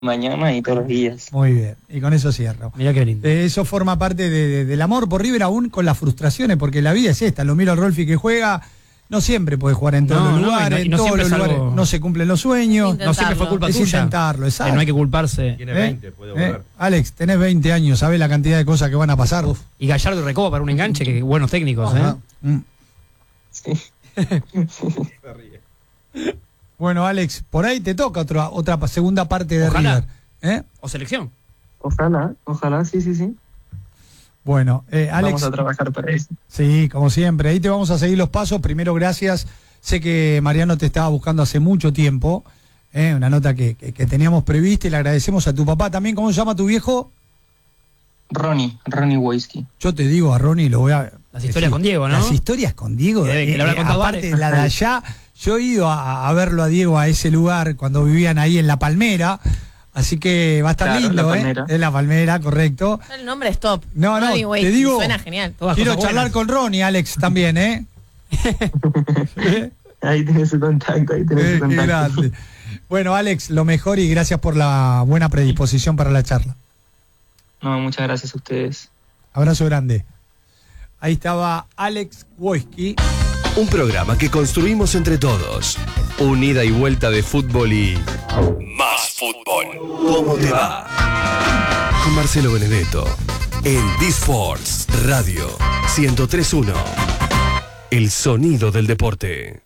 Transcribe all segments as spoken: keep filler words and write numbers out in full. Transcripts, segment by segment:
mañana y todos los días. Muy bien, y con eso cierro. Mirá qué lindo. Eh, eso forma parte de, de, del amor por River, aún con las frustraciones, porque la vida es esta. Lo miro al Rolfi que juega, no siempre puede jugar en todos No, los no, lugares, y no- y no en todos siempre los es lugares algo- no se cumplen los sueños. No siempre fue culpa es tuya. intentarlo, exacto. Eh, no hay que culparse. Tiene ¿Eh? veinte, puede volver. ¿Eh? Alex, tenés veinte años, ¿sabés la cantidad de cosas que van a pasar? Uf. Y Gallardo y Recoba para un enganche, que buenos técnicos, Ajá. ¿eh? Mm. Sí. Se ríe. Bueno, Alex, por ahí te toca otra, otra pa- segunda parte de Ojalá. River. ¿Eh? O selección. Ojalá, ojalá, sí, sí, sí. Bueno, eh, Alex. Vamos a trabajar para eso. Sí, como siempre. Ahí te vamos a seguir los pasos. Primero, gracias. Sé que Mariano te estaba buscando hace mucho tiempo. ¿eh? Una nota que, que, que teníamos prevista y le agradecemos a tu papá también. ¿Cómo se llama tu viejo? Ronnie, Ronnie Wojski. Yo te digo a Ronnie, lo voy a... Las historias con Diego, ¿no? Las historias con Diego. Que debe- que le habrá contado aparte varias. de la de allá, yo he ido a, a verlo a Diego a ese lugar cuando vivían ahí en La Palmera. Así que va a estar Claro, lindo, La ¿eh? Palmera. Es La Palmera, correcto. El nombre es top. No, no, Ronnie Wake, te digo, suena genial. Todas quiero cosas charlar buenas. con Ronnie, Alex, también, ¿eh? Ahí tenés su contacto, ahí tenés Eh, su qué contacto. grande. Bueno, Alex, lo mejor y gracias por la buena predisposición para la charla. No, muchas gracias a ustedes. Abrazo grande. Ahí estaba Alex Wojski. Un programa que construimos entre todos. Un ida y vuelta de fútbol y... más fútbol. ¿Cómo te va? Con Marcelo Benedetto. En D-Sports Radio ciento tres punto uno. El sonido del deporte.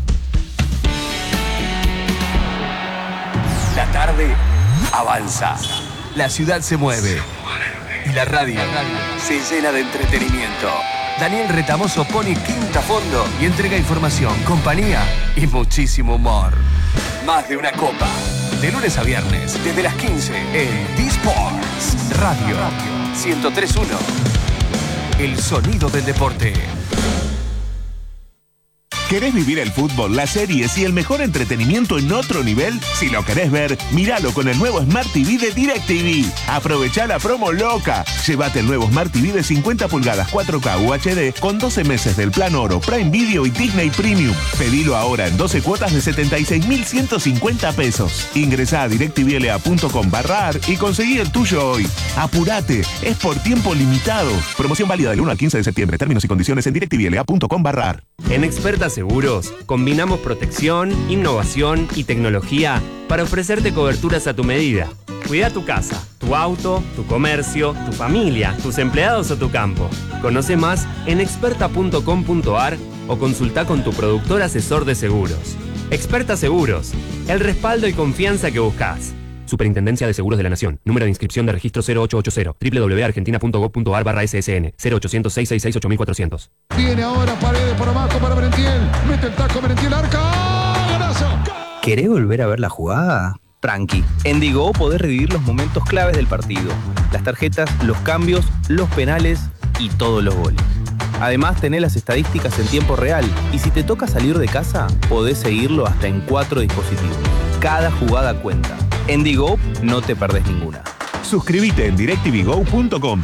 La tarde avanza. La ciudad se mueve. Y la radio se llena de entretenimiento. Daniel Retamoso pone quinta a fondo y entrega información, compañía y muchísimo humor. Más de una copa. De lunes a viernes, desde las quince, en D-Sports Radio ciento tres punto uno. El sonido del deporte. ¿Querés vivir el fútbol, las series y el mejor entretenimiento en otro nivel? Si lo querés ver, míralo con el nuevo Smart T V de DirecTV. Aprovechá la promo loca. Llévate el nuevo Smart T V de cincuenta pulgadas cuatro K U H D con doce meses del plan oro, Prime Video y Disney Premium. Pedilo ahora en doce cuotas de setenta y seis mil ciento cincuenta pesos. Ingresá a directvla punto com barra ar y conseguí el tuyo hoy. Apurate, es por tiempo limitado. Promoción válida del uno al quince de septiembre. Términos y condiciones en directvla punto com barra ar. En Experta Seguros, combinamos protección, innovación y tecnología para ofrecerte coberturas a tu medida. Cuida tu casa, tu auto, tu comercio, tu familia, tus empleados o tu campo. Conoce más en experta punto com punto ar o consulta con tu productor asesor de seguros. Experta Seguros, el respaldo y confianza que buscas. Superintendencia de Seguros de la Nación. Número de inscripción de registro cero ocho ocho cero. doble u doble u doble u punto argentina punto gob punto ar barra S S N. cero ochocientos, seiscientos sesenta y seis, ocho mil cuatrocientos. Viene ahora Paredes por abajo para Merentiel. Mete el taco Merentiel, arca. ¡Golazo! ¿Querés volver a ver la jugada? Tranqui. En Digo podés revivir los momentos claves del partido. Las tarjetas, los cambios, los penales y todos los goles. Además tenés las estadísticas en tiempo real y si te toca salir de casa, podés seguirlo hasta en cuatro dispositivos. Cada jugada cuenta. En Digo no te perdés ninguna. Suscríbete en directvgo punto com.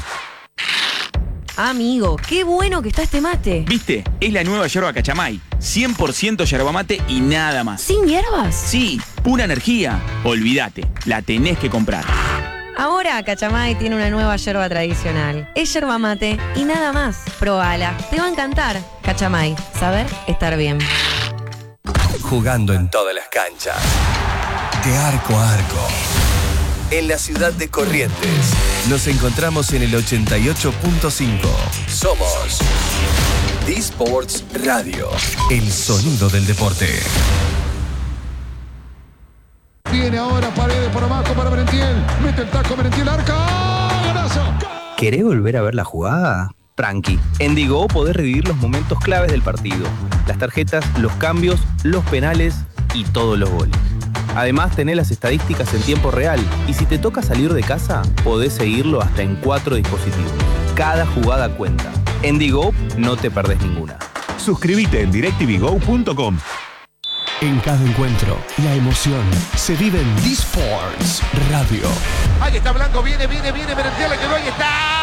Amigo, qué bueno que está este mate. ¿Viste? Es la nueva yerba Cachamay. cien por ciento yerba mate y nada más. ¿Sin hierbas? Sí, pura energía. Olvídate, la tenés que comprar. Ahora Cachamay tiene una nueva yerba tradicional. Es yerba mate y nada más. Probala, te va a encantar. Cachamay, saber estar bien. Jugando en todas las canchas. De arco a arco. En la ciudad de Corrientes. Nos encontramos en el ochenta y ocho punto cinco. Somos D-Sports Radio. El sonido del deporte. Viene ahora Paredes por abajo para Merentiel. Mete el taco Merentiel, arca. ¡Golazo! ¿Querés volver a ver la jugada? Tranqui. En Digo podés revivir los momentos claves del partido. Las tarjetas, los cambios, los penales y todos los goles. Además tenés las estadísticas en tiempo real y si te toca salir de casa, podés seguirlo hasta en cuatro dispositivos. Cada jugada cuenta. En Digo no te perdés ninguna. Suscríbete en directvgo punto com. En cada encuentro, la emoción se vive en D-Sports Radio. Ahí está Blanco, viene, viene, viene Merentiel, le quedó, ahí está.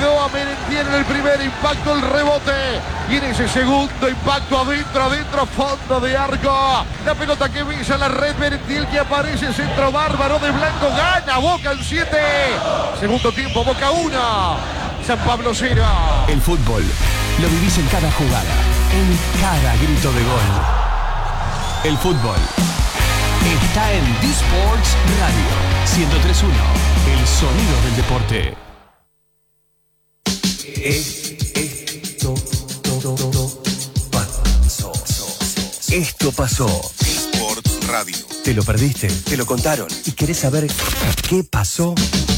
quedó a Merentiel en el primer impacto, el rebote. Y en ese segundo impacto, adentro, adentro, fondo de arco. La pelota que visa la red, Merentiel que aparece, centro bárbaro de Blanco, gana Boca en siete. Segundo tiempo, Boca uno, San Pablo cero. El fútbol lo vivís en cada jugada, en cada grito de gol. El fútbol está en D-Sports Radio ciento tres punto uno, el sonido del deporte. Esto pasó. Esto pasó. Sports Radio. ¿Te lo perdiste? ¿Te lo contaron? ¿Y querés saber qué pasó?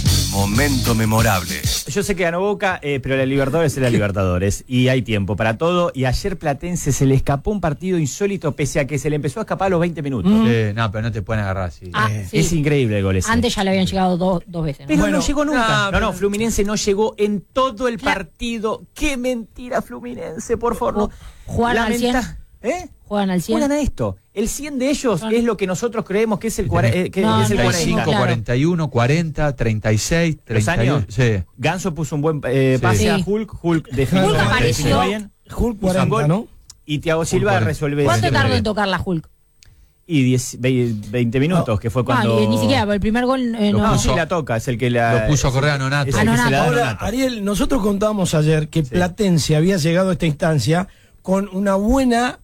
Momento memorable. Yo sé que ganó Boca, eh, pero la Libertadores es la Libertadores y hay tiempo para todo. Y ayer Platense se le escapó un partido insólito pese a que se le empezó a escapar a los veinte minutos. Mm. Eh, no, pero no te pueden agarrar así. Ah, eh, sí. Es increíble el gol ese. Antes ya le habían llegado dos, dos veces. ¿no? Pero Bueno, no llegó nunca. no, No, pero- no, Fluminense no llegó en todo el partido. ¡Qué mentira, Fluminense! Por favor, no. Juegan al cien. Lamenta- ¿Eh? Juegan al cien. Juegan a esto. El cien de ellos es lo que nosotros creemos que es el, cuare- eh, que No, es el treinta y cuarenta. cinco, cuarenta y uno, cuarenta, treinta y seis, ¿Los treinta y uno. años? Sí. Ganso puso un buen eh, Sí. pase Sí. a Hulk. Hulk definió, Hulk apareció. definió bien. Hulk Hizo un cuarenta, gol. ¿no? Y Thiago Silva cuarenta. resuelve. ¿Cuánto resuelve tardó bien. en tocar la Hulk? Y diez, ve- veinte minutos, que fue cuando. No, ni siquiera, el primer gol eh, Lo no. puso, sí la toca, es el que la. Lo puso a correr a es Nonato. el que se la da a Ahora, Nonato. Ariel, nosotros contábamos ayer que Platense había llegado a esta instancia con una buena,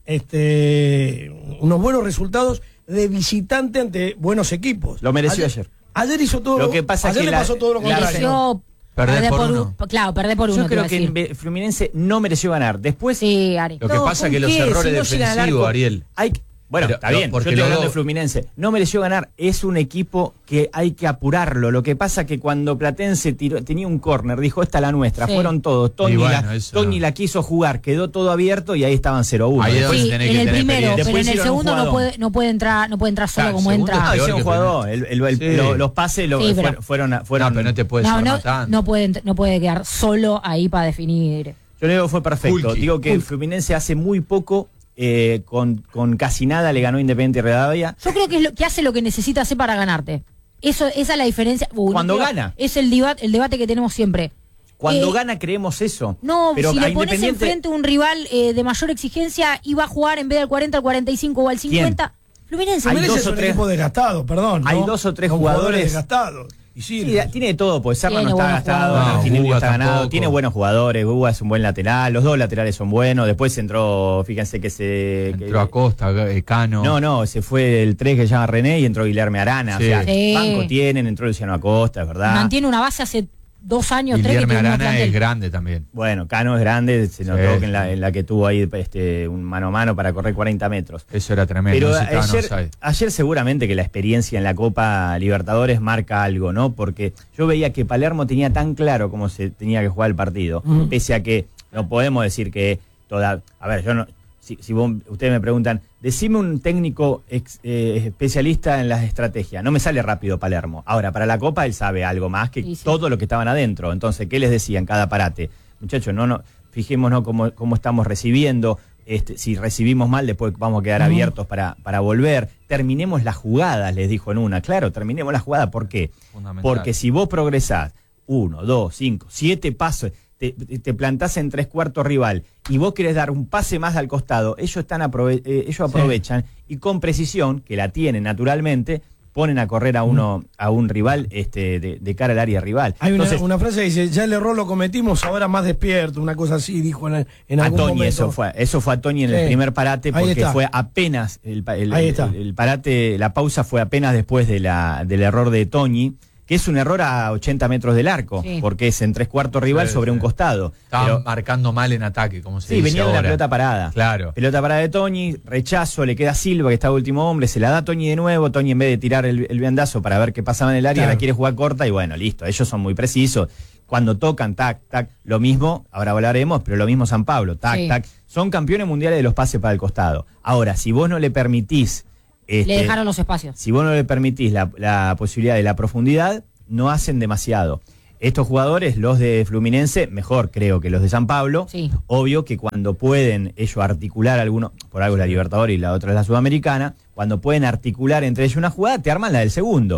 este, unos buenos resultados de visitante ante buenos equipos. Lo mereció ayer. Ayer hizo todo Lo que pasa ayer es que le la- pasó todo lo la- contrario. Mereció Perder perder por por uno. un- Claro, perder por uno. Yo te creo iba a que decir. en Be- Fluminense no mereció ganar. Después. Sí, Ari. Lo que No, pasa es ¿con que los qué? errores Si no llega al defensivos, arco, Ariel. hay que- Bueno, Pero- está no, bien, yo porque estoy hablando luego- de Fluminense. No mereció ganar, es un equipo que hay que apurarlo. Lo que pasa que cuando Platense tiró, tenía un córner, dijo, esta es la nuestra, Sí. fueron todos. Toñi, Y bueno, la, eso Toñi no. la quiso jugar, quedó todo abierto y ahí estaban cero uno. Ahí es donde Sí, tenés en que el tener primero, experiencia. pero Después en el hicieron un segundo no jugador. puede, no puede entrar, no puede entrar solo Claro, como segundo entra. No, peor hicieron que jugador. El- el- el- Sí. lo- los pases lo- Sí, pero- fueron, fueron, fueron- No, pero no te puedes No, armar no, tanto. no puede, ent- no puede quedar solo ahí para definir. Yo le digo fue perfecto. Hulky. Digo que el Fluminense hace muy poco, eh, con, con casi nada le ganó Independiente Rivadavia. Yo creo que es lo que hace lo que necesita hacer para ganarte. Eso, esa es la diferencia. Uh, Cuando no, gana. Es el, debate el debate que tenemos siempre. Cuando Eh, gana creemos eso. No, pero si a le pones Independiente- enfrente un rival eh, de mayor exigencia y va a jugar en vez del cuarenta al cuarenta y cinco o al cincuenta, Fluminense. Hay Fluminense dos es o un tres- equipo desgastado, perdón. Hay ¿no? dos o tres Con jugadores- desgastados. Y Sí, sí, tiene de todo, pues Serra no Tiene está buenos gastado, jugadores. Martinelli No, está Guga ganado, tampoco. tiene buenos jugadores, Guga es un buen lateral, los dos laterales son buenos, después entró, fíjense que se... que- Entró Acosta, eh, Cano. no, no, se fue el tres que se llama René y entró Guilherme Arana, Sí. o sea, Sí. banco tienen, entró Luciano Acosta, es verdad. Mantiene una base hace dos años, tres que Guillermo tiene un Arana plantel. es grande también. Bueno, Cano es grande, se notó Sí. que en la, en la que tuvo ahí este, un mano a mano para correr cuarenta metros. Eso era tremendo. Pero ese estaba en ayer, offside. ayer seguramente que la experiencia en la Copa Libertadores marca algo, ¿no? Porque yo veía que Palermo tenía tan claro cómo se tenía que jugar el partido, Ujú. pese a que no podemos decir que toda... A ver, yo no... Si, si vos- ustedes me preguntan, decime un técnico ex- eh, especialista en las estrategias. No me sale rápido Palermo. Ahora, para la Copa él sabe algo más que Sí, sí. todo lo que estaban adentro. Entonces, ¿qué les decía en cada parate? Muchachos, no, no, fijémonos cómo, cómo estamos recibiendo. Este, si recibimos mal, después vamos a quedar Ujú. abiertos para, para volver. Terminemos las jugadas, les dijo en una. Claro, terminemos las jugadas. ¿Por qué? Fundamental. Porque si vos progresás uno, dos, cinco, siete pasos, te, te plantás en tres cuartos rival y vos querés dar un pase más al costado, ellos, están aprove- eh, ellos aprovechan y con precisión, que la tienen naturalmente, ponen a correr a uno a un rival este, de, de cara al área rival. Hay una, Entonces, una frase que dice, ya el error lo cometimos, ahora más despierto, una cosa así, dijo en, en a algún Toñi momento. eso fue, eso fue a Toñi en Sí. el primer parate Ahí porque está. fue apenas el, pa- el- Ahí el- está. el- el parate, la pausa fue apenas después de la, del error de Toñi, que es un error a ochenta metros del arco, Sí. porque es en tres cuartos rival Sí, sobre sí. un costado. Estaban Pero- marcando mal en ataque, como se Sí, dice venía de la ahora. pelota parada. Claro. Pelota parada de Toñi, rechazo, le queda a Silva, que está último hombre, se la da a Toñi de nuevo, Toñi en vez de tirar el, el viandazo para ver qué pasaba en el área, Claro. la quiere jugar corta y bueno, listo, ellos son muy precisos. Cuando tocan, tac, tac, lo mismo, ahora hablaremos, pero lo mismo San Pablo, tac, Sí. tac. Son campeones mundiales de los pases para el costado. Ahora, si vos no le permitís... este, Le dejaron los espacios. si vos no le permitís la, la posibilidad de la profundidad, no hacen demasiado. Estos jugadores, los de Fluminense, mejor creo que los de San Pablo. Sí. Obvio que cuando pueden ellos articular alguno, por algo es la Libertadores y la otra es la Sudamericana, cuando pueden articular entre ellos una jugada, te arman la del segundo.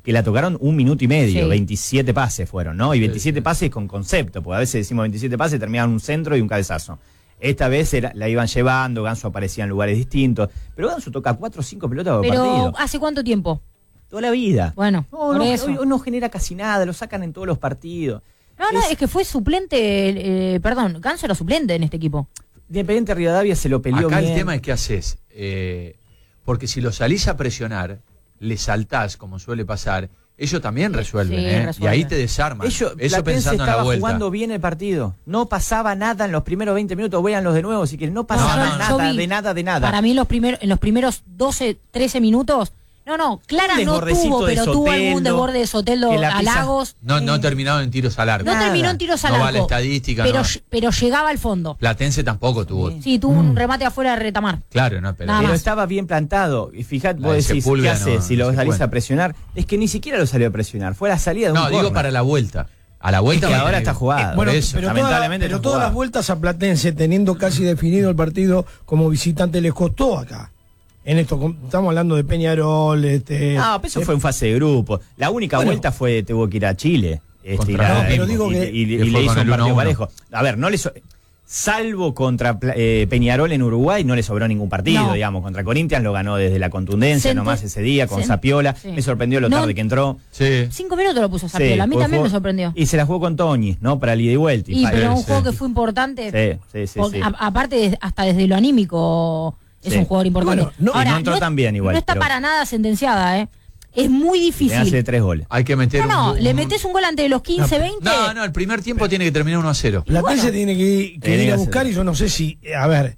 que la tocaron un minuto y medio, Sí. veintisiete pases fueron, ¿no? Y veintisiete pases con concepto, porque a veces decimos veintisiete pases, terminaban un centro y un cabezazo. Esta vez era, la iban llevando, Ganso aparecía en lugares distintos, pero Ganso toca cuatro o cinco pelotas por Pero, partido. ¿hace cuánto tiempo? Toda la vida. Bueno, No, por no, eso. hoy, hoy no genera casi nada, lo sacan en todos los partidos. No, no, Es- es que fue suplente, eh, perdón, Ganso era suplente en este equipo. Independiente Rivadavia se lo peleó Acá bien. el tema es qué haces. Eh, porque si lo salís a presionar, le saltás, como suele pasar, ellos también resuelven, Sí, ¿eh? Y resuelven. ahí te desarman. Ellos, Eso Platense pensando en la estaba vuelta. jugando bien el partido. No pasaba nada en los primeros veinte minutos. Véanlos de nuevo si quieren. No pasaba No, no, nada, yo vi- de nada, de nada. Para mí en los, primeros en los primeros doce, trece minutos, no, no, Clara Un no desbordecito tuvo, de pero tuvo algún Soteldo, desborde de Soteldo que la a pisa- Lagos. No, no terminaron en tiros al arco. No terminó en tiros al No arco. va la estadística, pero, no. pero llegaba al fondo. Platense tampoco tuvo. Sí, tuvo un remate afuera de Retamar. Claro, no, pero. Nada Pero más. estaba bien plantado. Y fíjate, La vos de decís, ¿qué Sepúlveda hace no- si no lo se salís cuenta. a presionar? Es que ni siquiera lo salió a presionar. Fue la salida de un No, digo córner. para la vuelta. A la vuelta Es que va a ahora tener- está jugada. Por Bueno, eso. pero, toda- lamentablemente pero está todas jugada. las vueltas a Platense, teniendo casi definido el partido como visitante, les costó acá. En esto, com- estamos hablando de Peñarol. Este, No, pero eso de- fue en fase de grupo. La única Bueno. vuelta fue, tuvo que ir a Chile. Este, Contra y la- No, pero y- digo y- que- y- y que le fue hizo con un el partido uno a uno. parejo. A ver, no le so- salvo contra Pla- eh, Peñarol en Uruguay, no le sobró ningún partido, No. digamos. Contra Corinthians lo ganó desde la contundencia Sente- nomás ese día, con sen- Zapiola. sí. Me sorprendió lo No. tarde que entró. Sí. Cinco minutos lo puso Zapiola. Sí, a mí porque también jugó- me sorprendió. Y se la jugó con Toñi, ¿no? Para el ida y vuelta. Y fa- pero un sí. juego que fue importante. Sí, sí, sí. porque sí. a- aparte, de- hasta desde lo anímico, es Sí. un jugador importante. Bueno, no- y no entró tan bien igual, No está pero- para nada sentenciada, ¿eh? Es muy Le hace difícil. tres goles. Hay que meter No, no, un, le un- metes un gol antes de los quince, veinte. No, no, el primer tiempo tiene que terminar uno a cero. Platense bueno. tiene que, ir- que Tiene ir que a hacer. buscar y yo no sé si, eh, a ver,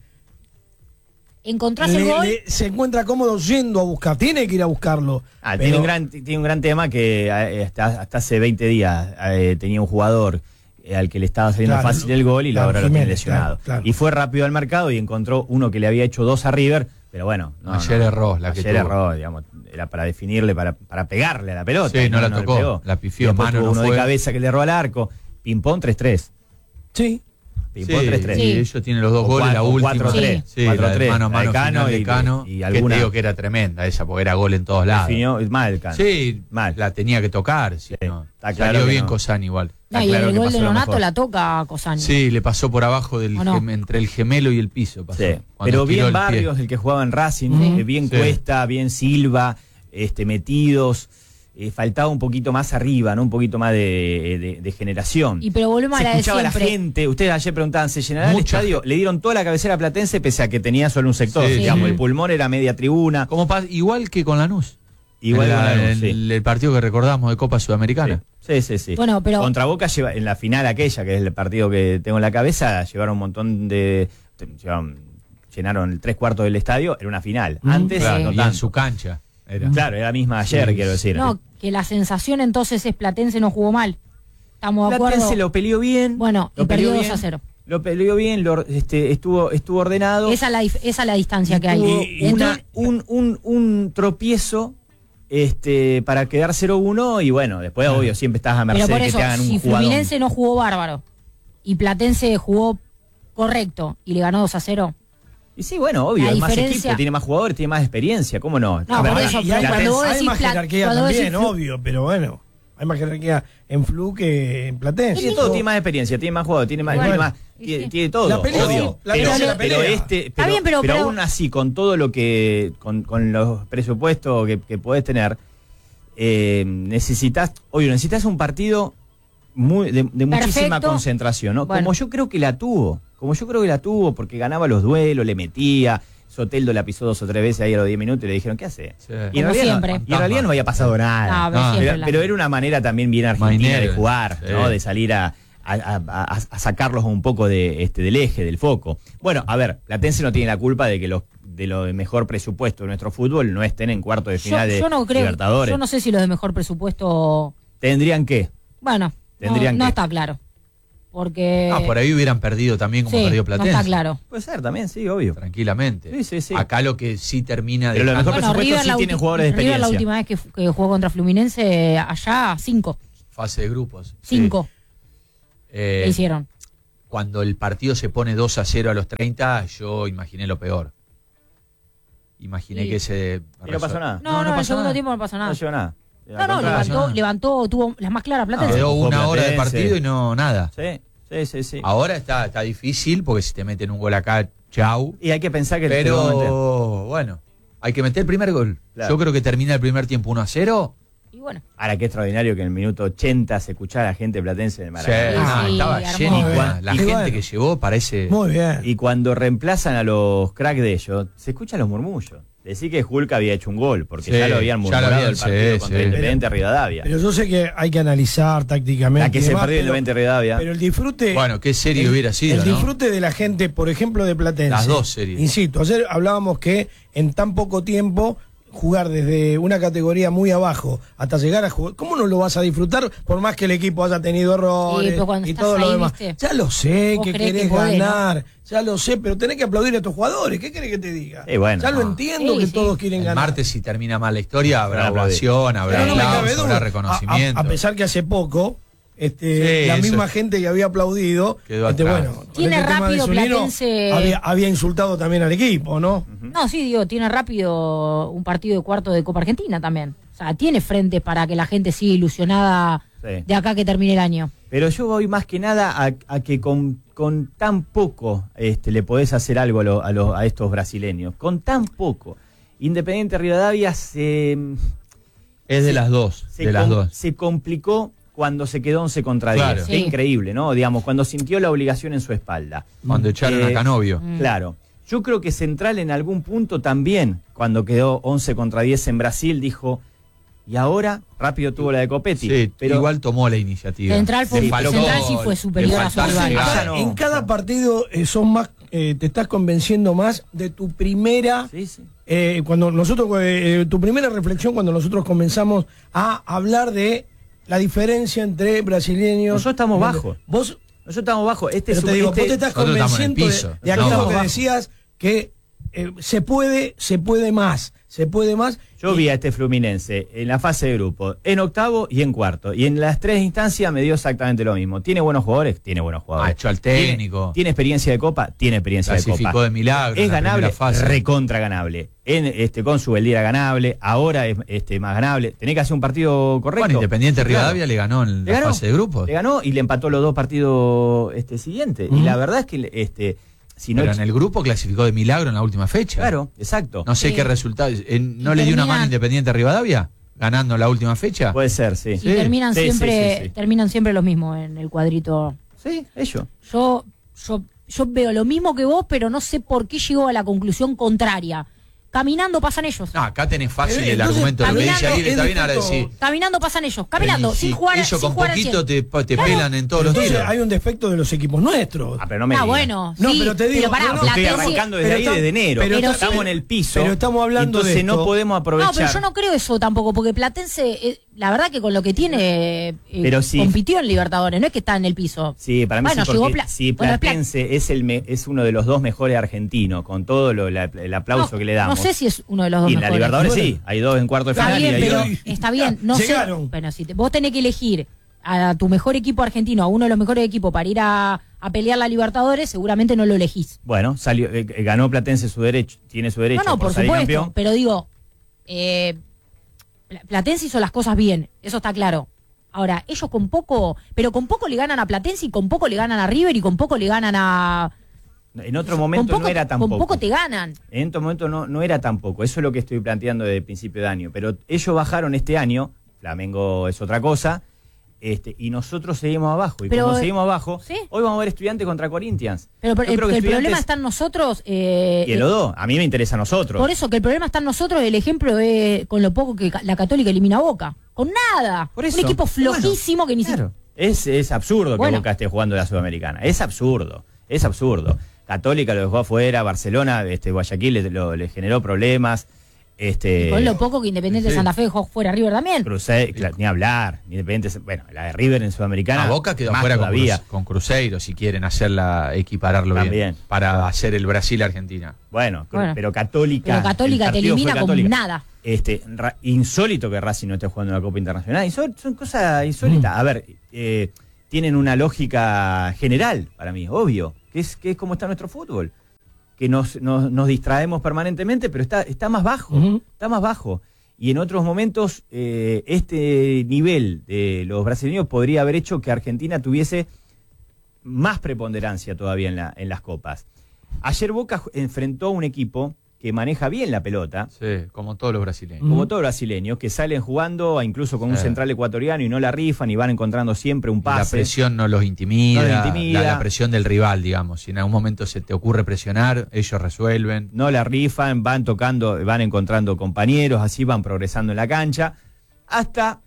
Encontrás el le- gol. le- se encuentra cómodo yendo a buscar, tiene que ir a buscarlo. Ah, pero- tiene, un gran, tiene un gran tema que eh, hasta, hasta hace veinte días eh, tenía un jugador eh, al que le estaba saliendo Claro, fácil el gol y claro, ahora lo tiene Jiménez, lesionado. claro, claro. Y fue rápido al mercado y encontró uno que le había hecho dos a River, pero bueno. No, Ayer no, erró, la que ayer tuvo. erró, digamos. Era para definirle, para, para pegarle a la pelota. Sí, y no la le tocó, pegó. la pifió, Y después mano tuvo no uno fue. de cabeza que le erró al arco. Ping-pong tres tres. Sí. Ping-pong Sí, tres tres. y ellos tienen los dos O goles, la cuatro- última. cuatro tres. Sí, cuatro la de tres. mano a La de mano Cano final de y- Cano, y que alguna- te digo que era tremenda esa, porque era gol en todos lados. Definió mal, Cano. Sí, Mal. la tenía que tocar. Si Sí, no. está claro Salió que bien no. Cosani igual. No, Está y claro el que gol pasó de lo Nonato mejor. la toca a Cosani. Sí, le pasó por abajo del ¿O no? gem- entre el gemelo y el piso. Pasó, Sí, cuando pero tiró bien el pie. Barrios, el que jugaba en Racing, Sí. eh, bien Sí. Cuesta, bien Silva, este, metidos. Eh, faltaba un poquito más arriba, ¿no? Un poquito más de, de- de generación. Y pero volvemos Se a la de escuchaba la siempre. gente, ustedes ayer preguntaban, ¿se llenará el Mucha estadio? Le dieron toda la cabecera a Platense pese a que tenía solo un sector, Sí, digamos, sí. el pulmón era media tribuna. Como pa- igual que con Lanús. Igual En con la- Lanús, el, sí. el partido que recordamos de Copa Sudamericana. Sí, sí, sí. Bueno, pero- Contra Boca lleva, en la final aquella, que es el partido que tengo en la cabeza, llevaron un montón de... llevaron- llenaron tres cuartos del estadio, era una final. Antes, Claro, no y en tanto. su cancha. Era. Claro, era la misma ayer, Sí. quiero decir. No, que la sensación entonces es Platense no jugó mal. Estamos de acuerdo. Platense lo peleó bien. Bueno, lo y perdió peleó dos a bien, cero. Lo peleó bien, lo, este, estuvo, estuvo ordenado. Esa es la, dif- esa es la distancia que hay. Tuvo Entre una- un, un, un tropiezo este, para quedar cero uno y bueno, después obvio siempre estás a Pero merced por que eso, te hagan un si jugador. Fluminense no jugó bárbaro y Platense jugó correcto y le ganó dos a cero. Y sí, bueno, obvio, La hay más diferencia- equipo, tiene más jugadores, tiene más experiencia, ¿cómo no? No, A ver, por la- eso, Y hay, pero cuando vos hay decís más Pla- jerarquía cuando vos también, decís Flu- obvio, pero bueno, hay más jerarquía en Flu que en Platense. Tiene todo, tiene más experiencia, tiene más jugadores, tiene más, Bueno, tiene, más- y tiene, sí. tiene todo, La pelea, obvio. la pero, pelea, la pero pelea. este, pero, bien, pero- pero pero- aún así, con todo lo que, con, con los presupuestos que, que podés tener, eh, necesitas, oye, necesitas un partido muy, de, de muchísima Perfecto. concentración, ¿no? Bueno. Como yo creo que la tuvo, como yo creo que la tuvo, porque ganaba los duelos, le metía. Soteldo la pisó dos o tres veces ahí a los diez minutos y le dijeron, ¿qué hace? Sí. Y en, Como realidad siempre. No, y en realidad no había pasado nada. No, pero No, siempre Pero, la- pero era una manera también bien argentina Mainero. de jugar, Sí. ¿no? De salir a, a, a- a- a sacarlos un poco de, este, del eje, del foco. Bueno, a ver, Platense no tiene la culpa de que los de lo de mejor presupuesto de nuestro fútbol no estén en cuarto de Yo, final de yo no creo, Libertadores. yo no sé si los de mejor presupuesto, Tendrían que. bueno, Tendrían no, no que. está claro. Porque Ah, por ahí hubieran perdido también como sí, perdió no Platense. está claro. Puede ser también, sí, obvio. Tranquilamente. Sí, sí, sí. Acá lo que sí termina de. Pero lo mejor Bueno, presupuesto River, sí la tiene ulti- jugadores de River la experiencia. última vez que, fu- que jugó contra Fluminense, allá, cinco. Fase de grupos. Cinco Eh, le hicieron. Cuando el partido se pone dos a cero a los treinta, yo imaginé lo peor. Imaginé Y- que ese. Y no pasó nada. No, no, en el pasó segundo nada. tiempo no pasó No nada. llegó nada. No, no, levantó, levantó, tuvo las más claras Platense. Quedó una hora de Platense. partido y no nada. Sí, sí, sí, sí. Ahora está, está difícil porque si te meten un gol acá, chau. Y hay que pensar que Pero bueno, hay que meter el primer gol. Claro. Yo creo que termina el primer tiempo uno a cero. Y bueno. Ahora, qué extraordinario que en el minuto ochenta se escuchara a la gente platense de Sí, Maracaná. ah, Sí, estaba hermoso. lleno. Muy bien. La Y gente bueno. que llevó parece. Muy bien. Y cuando reemplazan a los cracks de ellos, se escuchan los murmullos. Decir que Hulk había hecho un gol, porque Sí, ya lo habían ya lo murmurado habían, el partido sí, contra sí. Independiente Rivadavia. Pero yo sé que hay que analizar tácticamente. La que y se demás, perdió pero- Independiente Rivadavia. Pero el disfrute. Bueno, qué serie el- hubiera sido, El ¿no? disfrute de la gente, por ejemplo, de Platense. Las dos series. Insisto, ayer hablábamos que en tan poco tiempo jugar desde una categoría muy abajo hasta llegar a jugar, ¿cómo no lo vas a disfrutar por más que el equipo haya tenido errores pero cuando y estás todo lo ahí, demás? ¿viste? Ya lo sé, Vos que creés querés que podés, ganar, ya lo sé, pero tenés que aplaudir a estos jugadores, ¿qué querés que te diga? Eh, bueno, ya lo no. entiendo Sí, que sí. todos quieren El ganar. martes, si termina mal la historia, habrá Van a aplaudir. ovación, habrá Pero no me cabe aplausos, duda. habrá reconocimiento. A, a- a pesar que hace poco, este, Sí, la eso misma es. gente que había aplaudido, Quedó este, atrás. bueno, con Tiene este tema de rápido Zunino, Platense- había, había insultado también al equipo, ¿no? No, sí, digo, tiene rápido un partido de cuarto de Copa Argentina también. O sea, tiene frente para que la gente siga ilusionada Sí. de acá que termine el año. Pero yo voy más que nada a, a que con, con tan poco este, le podés hacer algo a, lo- a, lo- a estos brasileños. Con tan poco. Independiente Rivadavia se, Es de las dos, se, de las com- dos. se complicó cuando se quedó once contra diez. Claro. Qué Sí. increíble, ¿no? Digamos, cuando sintió la obligación en su espalda. Cuando echaron Eh, a Canovio. Mm. Claro. Yo creo que Central en algún punto también, cuando quedó once contra diez en Brasil, dijo, y ahora rápido tuvo la de Copetti. Sí, pero igual tomó la iniciativa. Central fue- Le faltó- Central sí fue le superior a su faltó rival. llegar. Ah, no. En cada partido eh, son más, eh, te estás convenciendo más de tu primera, Sí, sí. eh, cuando nosotros, eh, tu primera reflexión cuando nosotros comenzamos a hablar de la diferencia entre brasileños. Nosotros estamos bajos. Vos, Nosotros estamos bajo. Este pero es te digo, este- vos te estás nosotros estamos en el convenciendo de, piso. de Nosotros aquello estamos que bajo. decías que eh, se puede, se puede más, se puede más. Yo Y- vi a este Fluminense en la fase de grupo, en octavo y en cuarto. Y en las tres instancias me dio exactamente lo mismo. ¿Tiene buenos jugadores? Tiene buenos jugadores. Ha hecho al ¿Tiene- técnico. ¿Tiene, experiencia de Copa? Tiene experiencia de Clasificó Copa. de milagro. en ¿Es la ganable? primera fase. Recontra ganable. En, este, con su era ganable, ahora es este, más ganable. Tenés que hacer un partido correcto. Bueno, Independiente Sí, claro. Rivadavia le ganó en Le la ganó. fase de grupos. Le ganó y le empató los dos partidos este, siguientes. Ujú. Y la verdad es que este, si no Pero en el grupo clasificó de milagro en la última fecha. Claro, exacto. No sé Sí. qué resultado. eh, ¿No Y le dio una terminan- mano Independiente Rivadavia? Ganando la última fecha. Puede ser, sí. Y terminan Sí, sí, siempre, sí, sí. terminan siempre los mismos en el cuadrito. Sí, ellos. Yo, yo, yo veo lo mismo que vos, pero no sé por qué llegó a la conclusión contraria. Caminando pasan ellos. No, acá tenés fácil Eh, el entonces, argumento de lo que dice caminando, Aguirre. Está es bien ahora defecto- decir. Caminando pasan ellos. Caminando, y sin si jugar, ellos sin con jugar al poquito cien. te, te pelan en todos los Entonces tiros. hay un defecto de los equipos nuestros. Ah, pero no me Ah, digas. bueno, No, sí, pero te digo, pará, no, no, Estoy Platense- arrancando desde pero ahí está- desde enero. pero está- estamos en el piso. pero estamos hablando de entonces no esto. podemos aprovechar. No, pero yo no creo eso tampoco, porque Platense, eh, la verdad que con lo que tiene, eh, Pero sí. compitió en Libertadores, no es que está en el piso. Sí, para mí Bueno, sí, llegó porque Pla- si bueno, Pla- Platense es el me- es uno de los dos mejores argentinos, con todo lo- la- el aplauso No, que le damos. No sé si es uno de los dos y en la mejores. Libertadores Bueno. sí, hay dos en cuarto de Está final bien, y hay pero dos. está bien, no Llegaron. sé. Bueno, si te- vos tenés que elegir a tu mejor equipo argentino, a uno de los mejores equipos para ir a, a pelear la Libertadores, seguramente no lo elegís. Bueno, salió, eh, eh, ganó Platense su derecho, tiene su derecho No, no, por, por salir supuesto, campeón. pero digo, eh, Pla- Platense hizo las cosas bien, eso está claro. Ahora, ellos con poco, pero con poco le ganan a Platense y con poco le ganan a River y con poco le ganan a... En otro momento con poco, no era tan con poco. poco te ganan. En otro momento no, no era tampoco. Eso es lo que estoy planteando desde el principio de año. Pero ellos bajaron este año, Flamengo es otra cosa, este, y nosotros seguimos abajo. Y Pero, como seguimos abajo, ¿sí? hoy vamos a ver Estudiantes contra Corinthians. Pero, pero Yo el, creo que el problema Estudiantes- está en nosotros. eh, Y el O dos, a mí me interesa a nosotros. Por eso que el problema está en nosotros, el ejemplo es con lo poco que ca- la Católica elimina a Boca. Con nada. Por eso. Un equipo flojísimo que ni siquiera... Claro. Es, es absurdo que Bueno. Boca esté jugando la Sudamericana. Es absurdo. Es absurdo. Católica lo dejó afuera, Barcelona, este, Guayaquil le, lo- le generó problemas. Este, Con lo poco que Independiente de sí. Santa Fe dejó fuera River también. Cruze- cla- ni hablar. Independiente, bueno, la de River en Sudamericana. A Boca quedó más fuera con, todavía. Cru- con Cruzeiro, si quieren hacerla, equipararlo bien. También. Para hacer el Brasil-Argentina. Bueno, cru- Bueno. pero Católica. Pero Católica el te partido fue elimina con Católica. nada. Este, ra- insólito que Racing no esté jugando en la Copa Internacional. Insól- son cosas insólitas. Mm. A ver, eh, tienen una lógica general para mí, obvio, que es, que es como está nuestro fútbol. Que nos, nos, nos distraemos permanentemente, pero está, está más bajo. Ujú. Está más bajo. Y en otros momentos, eh, este nivel de los brasileños podría haber hecho que Argentina tuviese más preponderancia todavía en, la, en las copas. Ayer Boca enfrentó a un equipo que maneja bien la pelota. Sí, como todos los brasileños. Como todos los brasileños, que salen jugando incluso con un Sí. central ecuatoriano y no la rifan y van encontrando siempre un Y pase. la presión no los intimida, No los intimida. La, la presión del rival, digamos. Si en algún momento se te ocurre presionar, ellos resuelven. No la rifan, van tocando, van encontrando compañeros, así van progresando en la cancha, hasta,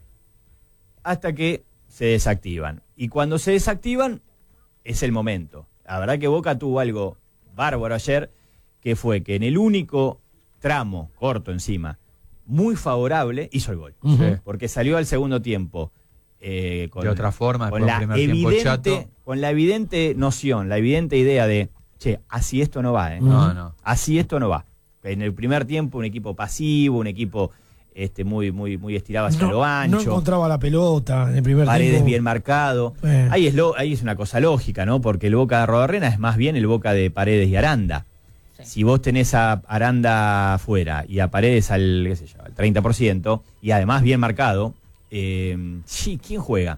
hasta que se desactivan. Y cuando se desactivan, es el momento. La verdad que Boca tuvo algo bárbaro ayer, que fue que en el único tramo, corto encima, muy favorable, hizo el gol. Ujú. Sí. Porque salió al segundo tiempo. eh, con, De otra forma, con después la, un primer tiempo evidente, chato. con la evidente noción, la evidente idea de, che, así esto no va, ¿eh? No, no. Así esto no va. En el primer tiempo un equipo pasivo, un equipo este muy muy muy estirado hacia No, lo no ancho. encontraba la pelota en el primer Paredes tiempo. bien marcado. Eh. Ahí es lo, ahí es una cosa lógica, ¿no? Porque el Boca de Arrobarrena es más bien el Boca de Paredes y Aranda. Si vos tenés a Aranda afuera y a Paredes al, qué sé yo, al treinta por ciento y además bien marcado, eh, sí, ¿quién juega?